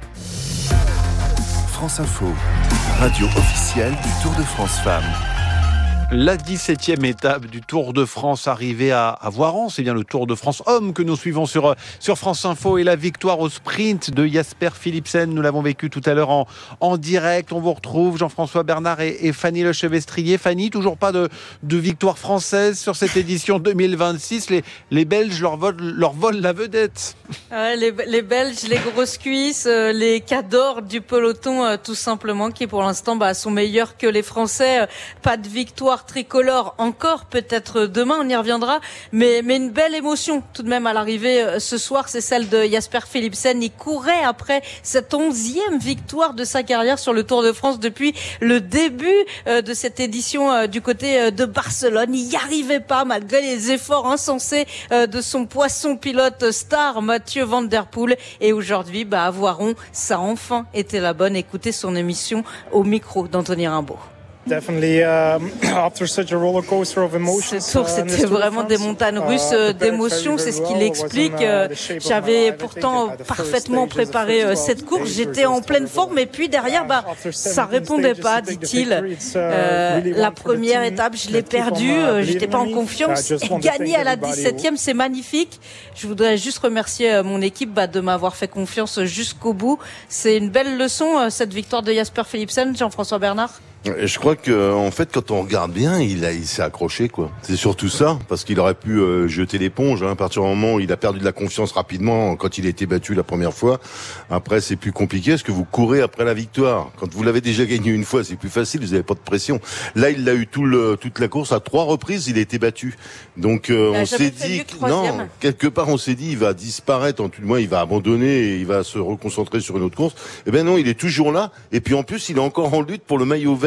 France Info, radio officielle du Tour de France Femmes. La 17e étape du Tour de France arrivée à Voiron, c'est bien le Tour de France homme que nous suivons sur France Info, et la victoire au sprint de Jasper Philipsen. Nous l'avons vécu tout à l'heure en direct. On vous retrouve Jean-François Bernard et Fanny Lechevestrier. Fanny, toujours pas de victoire française sur cette édition 2026. Les Belges leur volent la vedette. Ouais, les Belges, les grosses cuisses, les cadors du peloton tout simplement, qui pour l'instant sont meilleurs que les Français. Pas de victoire tricolore encore, peut-être demain, on y reviendra, mais une belle émotion tout de même à l'arrivée ce soir, c'est celle de Jasper Philipsen. Il courait après cette 11e victoire de sa carrière sur le Tour de France depuis le début de cette édition du côté de Barcelone. Il n'y arrivait pas malgré les efforts insensés de son poisson pilote star Mathieu Van Der Poel, et aujourd'hui à Voiron, ça a enfin été la bonne. Écoutez son émission au micro d'Anthony Rimbaud. Ce tour, c'était vraiment des montagnes russes d'émotions, c'est ce qu'il explique. J'avais pourtant parfaitement préparé cette course, j'étais en pleine forme, et puis derrière, ça répondait pas, dit-il. La première étape, je l'ai perdue, j'étais pas en confiance. Et gagner à la 17e, c'est magnifique. Je voudrais juste remercier mon équipe de m'avoir fait confiance jusqu'au bout. C'est une belle leçon, cette victoire de Jasper Philipsen, Jean-François Bernard. Je crois que, en fait, quand on regarde bien, il s'est accroché, quoi. C'est surtout ça, parce qu'il aurait pu jeter l'éponge, à partir du moment où il a perdu de la confiance rapidement quand il a été battu la première fois. Après, c'est plus compliqué, parce que vous courez après la victoire. Quand vous l'avez déjà gagné une fois, c'est plus facile, vous n'avez pas de pression. Là, il l'a eu toute la course, à 3 reprises, il a été battu. Donc, on s'est dit, quelque part, on s'est dit, il va disparaître, en tout cas, il va abandonner et il va se reconcentrer sur une autre course. Eh ben non, il est toujours là. Et puis, en plus, il est encore en lutte pour le maillot vert.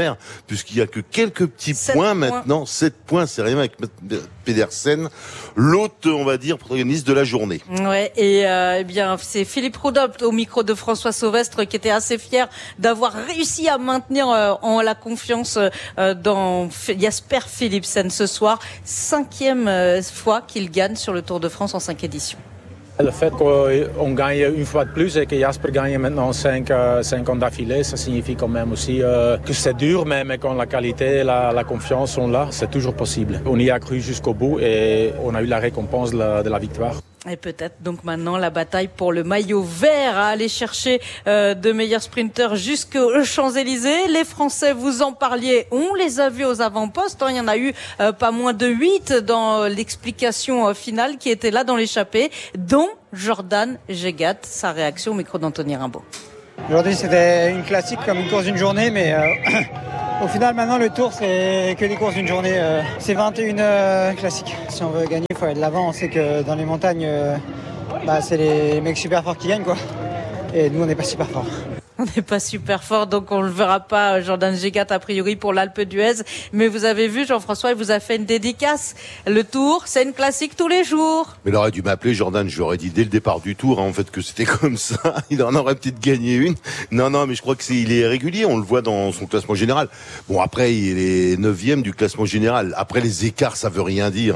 faire, puisqu'il y a que quelques petits points maintenant. 7 points, c'est rien avec Pedersen, l'autre, on va dire, protagoniste de la journée. Ouais, et eh bien, c'est Philippe Rodopt au micro de François Sauvestre qui était assez fier d'avoir réussi à maintenir en la confiance dans Jasper Philipsen ce soir. 5e fois qu'il gagne sur le Tour de France en 5 éditions. Le fait qu'on gagne une fois de plus et que Jasper gagne maintenant 5 ans d'affilée, ça signifie quand même aussi que c'est dur, mais quand la qualité, la confiance sont là, c'est toujours possible. On y a cru jusqu'au bout et on a eu la récompense de la victoire. Et peut-être donc maintenant la bataille pour le maillot vert à aller chercher de meilleurs sprinteurs jusqu'aux Champs-Élysées. Les Français, vous en parliez, on les a vus aux avant-postes. Il y en a eu pas moins de 8 dans l'explication finale qui était là dans l'échappée, dont Jordan Gégat. Sa réaction au micro d'Anthony Rimbaud. Aujourd'hui c'était une classique comme une course d'une journée, mais au final maintenant le tour c'est que des courses d'une journée. C'est 21 classiques. Si on veut gagner, il faut aller de l'avant. On sait que dans les montagnes, c'est les mecs super forts qui gagnent, quoi. Et nous on n'est pas super forts. On n'est pas super fort, donc on ne le verra pas, Jordan Gégat, a priori, pour l'Alpe d'Huez. Mais vous avez vu, Jean-François, il vous a fait une dédicace. Le Tour, c'est une classique tous les jours. Mais il aurait dû m'appeler, Jordan. Je lui aurais dit dès le départ du Tour, en fait, que c'était comme ça. Il en aurait peut-être gagné une. Non, mais je crois il est régulier. On le voit dans son classement général. Bon, après, il est 9e du classement général. Après, les écarts, ça veut rien dire.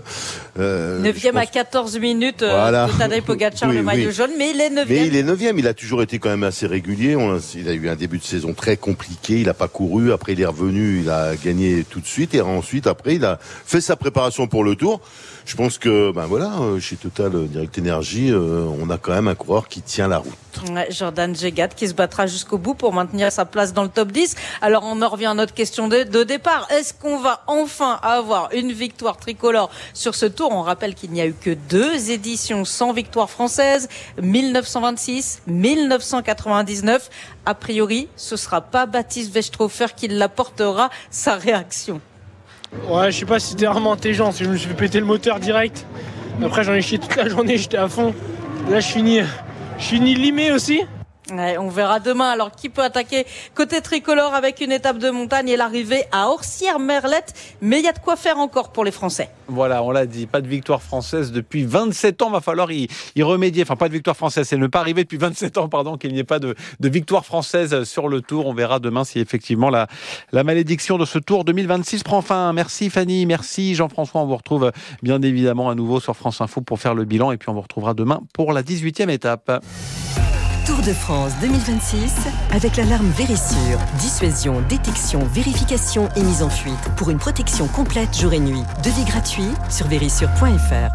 9e à 14 minutes voilà. De Tadej Pogacar, le maillot jaune. Mais il est 9e. Mais il est 9e. Il a toujours été quand même assez régulier. Il a eu un début de saison très compliqué, il n'a pas couru, après il est revenu, il a gagné tout de suite et ensuite après il a fait sa préparation pour le Tour. Je pense que chez Total Direct Energy, on a quand même un coureur qui tient la route. Ouais, Jordan Gégat qui se battra jusqu'au bout pour maintenir sa place dans le top 10. Alors on en revient à notre question de départ. Est-ce qu'on va enfin avoir une victoire tricolore sur ce Tour? On rappelle qu'il n'y a eu que 2 éditions sans victoire française, 1926, 1999. A priori, ce sera pas Baptiste Westrhofer qui l'apportera. Sa réaction. Ouais, je sais pas si c'était vraiment intelligent, si je me suis fait péter le moteur direct. Après, j'en ai chié toute la journée, j'étais à fond. Là, je finis limé aussi. Ouais, on verra demain. Alors, qui peut attaquer côté tricolore avec une étape de montagne et l'arrivée à Orsières-Merlette. Mais il y a de quoi faire encore pour les Français. Voilà, on l'a dit, pas de victoire française depuis 27 ans. Va falloir y remédier. Enfin, pas de victoire française, c'est ne pas arriver depuis 27 ans, qu'il n'y ait pas de victoire française sur le Tour. On verra demain si effectivement la malédiction de ce Tour 2026 prend fin. Merci Fanny, merci Jean-François. On vous retrouve bien évidemment à nouveau sur France Info pour faire le bilan. Et puis on vous retrouvera demain pour la 18e étape. Tour de France 2026 avec l'alarme Vérissure. Dissuasion, détection, vérification et mise en fuite. Pour une protection complète jour et nuit. Devis gratuit sur vérissure.fr.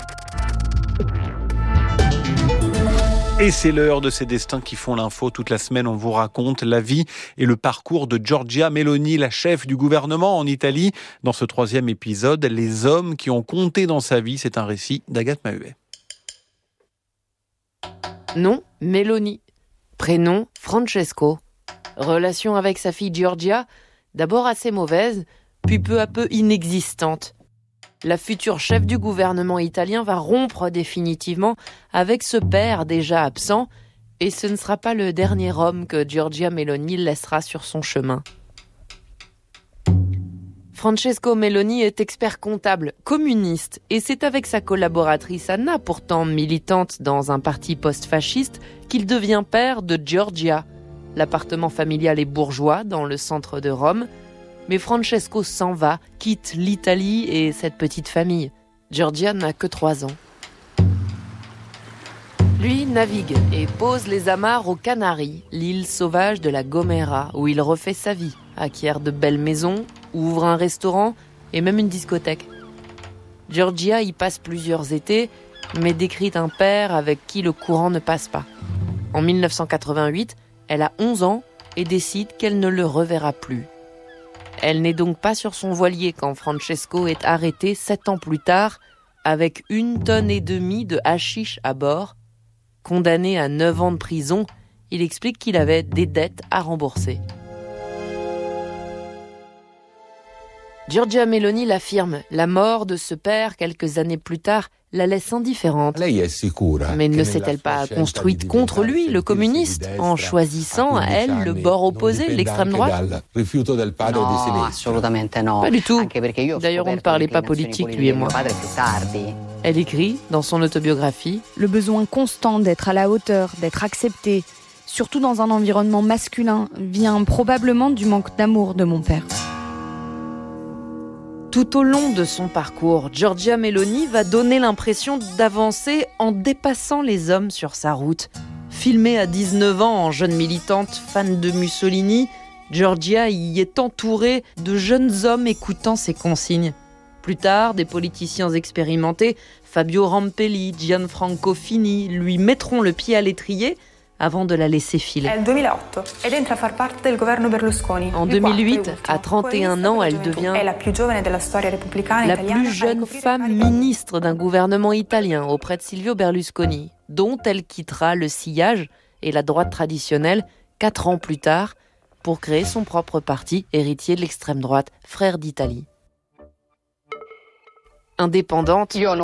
Et c'est l'heure de ces destins qui font l'info. Toute la semaine, on vous raconte la vie et le parcours de Giorgia Meloni, la chef du gouvernement en Italie. Dans ce 3e épisode, les hommes qui ont compté dans sa vie. C'est un récit d'Agathe Mahuet. Nom, Meloni. Prénom, Francesco. Relation avec sa fille Giorgia, d'abord assez mauvaise, puis peu à peu inexistante. La future chef du gouvernement italien va rompre définitivement avec ce père déjà absent, et ce ne sera pas le dernier homme que Giorgia Meloni laissera sur son chemin. Francesco Meloni est expert comptable, communiste, et c'est avec sa collaboratrice Anna, pourtant militante dans un parti post-fasciste, qu'il devient père de Giorgia. L'appartement familial est bourgeois dans le centre de Rome, mais Francesco s'en va, quitte l'Italie et cette petite famille. Giorgia n'a que 3 ans. Lui navigue et pose les amarres aux Canaries, l'île sauvage de la Gomera, où il refait sa vie, acquiert de belles maisons, ouvre un restaurant et même une discothèque. Giorgia y passe plusieurs étés, mais décrit un père avec qui le courant ne passe pas. En 1988, elle a 11 ans et décide qu'elle ne le reverra plus. Elle n'est donc pas sur son voilier quand Francesco est arrêté 7 ans plus tard, avec 1,5 tonne de hashish à bord. Condamné à 9 ans de prison, il explique qu'il avait des dettes à rembourser. Giorgia Meloni l'affirme, la mort de ce père, quelques années plus tard, la laisse indifférente. Mais ne s'est-elle pas construite contre lui, le communiste, en choisissant, elle, le bord opposé, l'extrême droite? No, assolutamente no. Pas du tout. D'ailleurs, on ne parlait pas politique, lui et moi. Elle écrit, dans son autobiographie, « Le besoin constant d'être à la hauteur, d'être accepté, surtout dans un environnement masculin, vient probablement du manque d'amour de mon père. » Tout au long de son parcours, Giorgia Meloni va donner l'impression d'avancer en dépassant les hommes sur sa route. Filmée à 19 ans en jeune militante fan de Mussolini, Giorgia y est entourée de jeunes hommes écoutant ses consignes. Plus tard, des politiciens expérimentés, Fabio Rampelli, Gianfranco Fini, lui mettront le pied à l'étrier avant de la laisser filer. En 2008, à 31 ans, elle devient la plus jeune femme ministre d'un gouvernement italien auprès de Silvio Berlusconi, dont elle quittera le sillage et la droite traditionnelle 4 ans plus tard pour créer son propre parti, héritier de l'extrême droite, Frères d'Italie. Indépendante,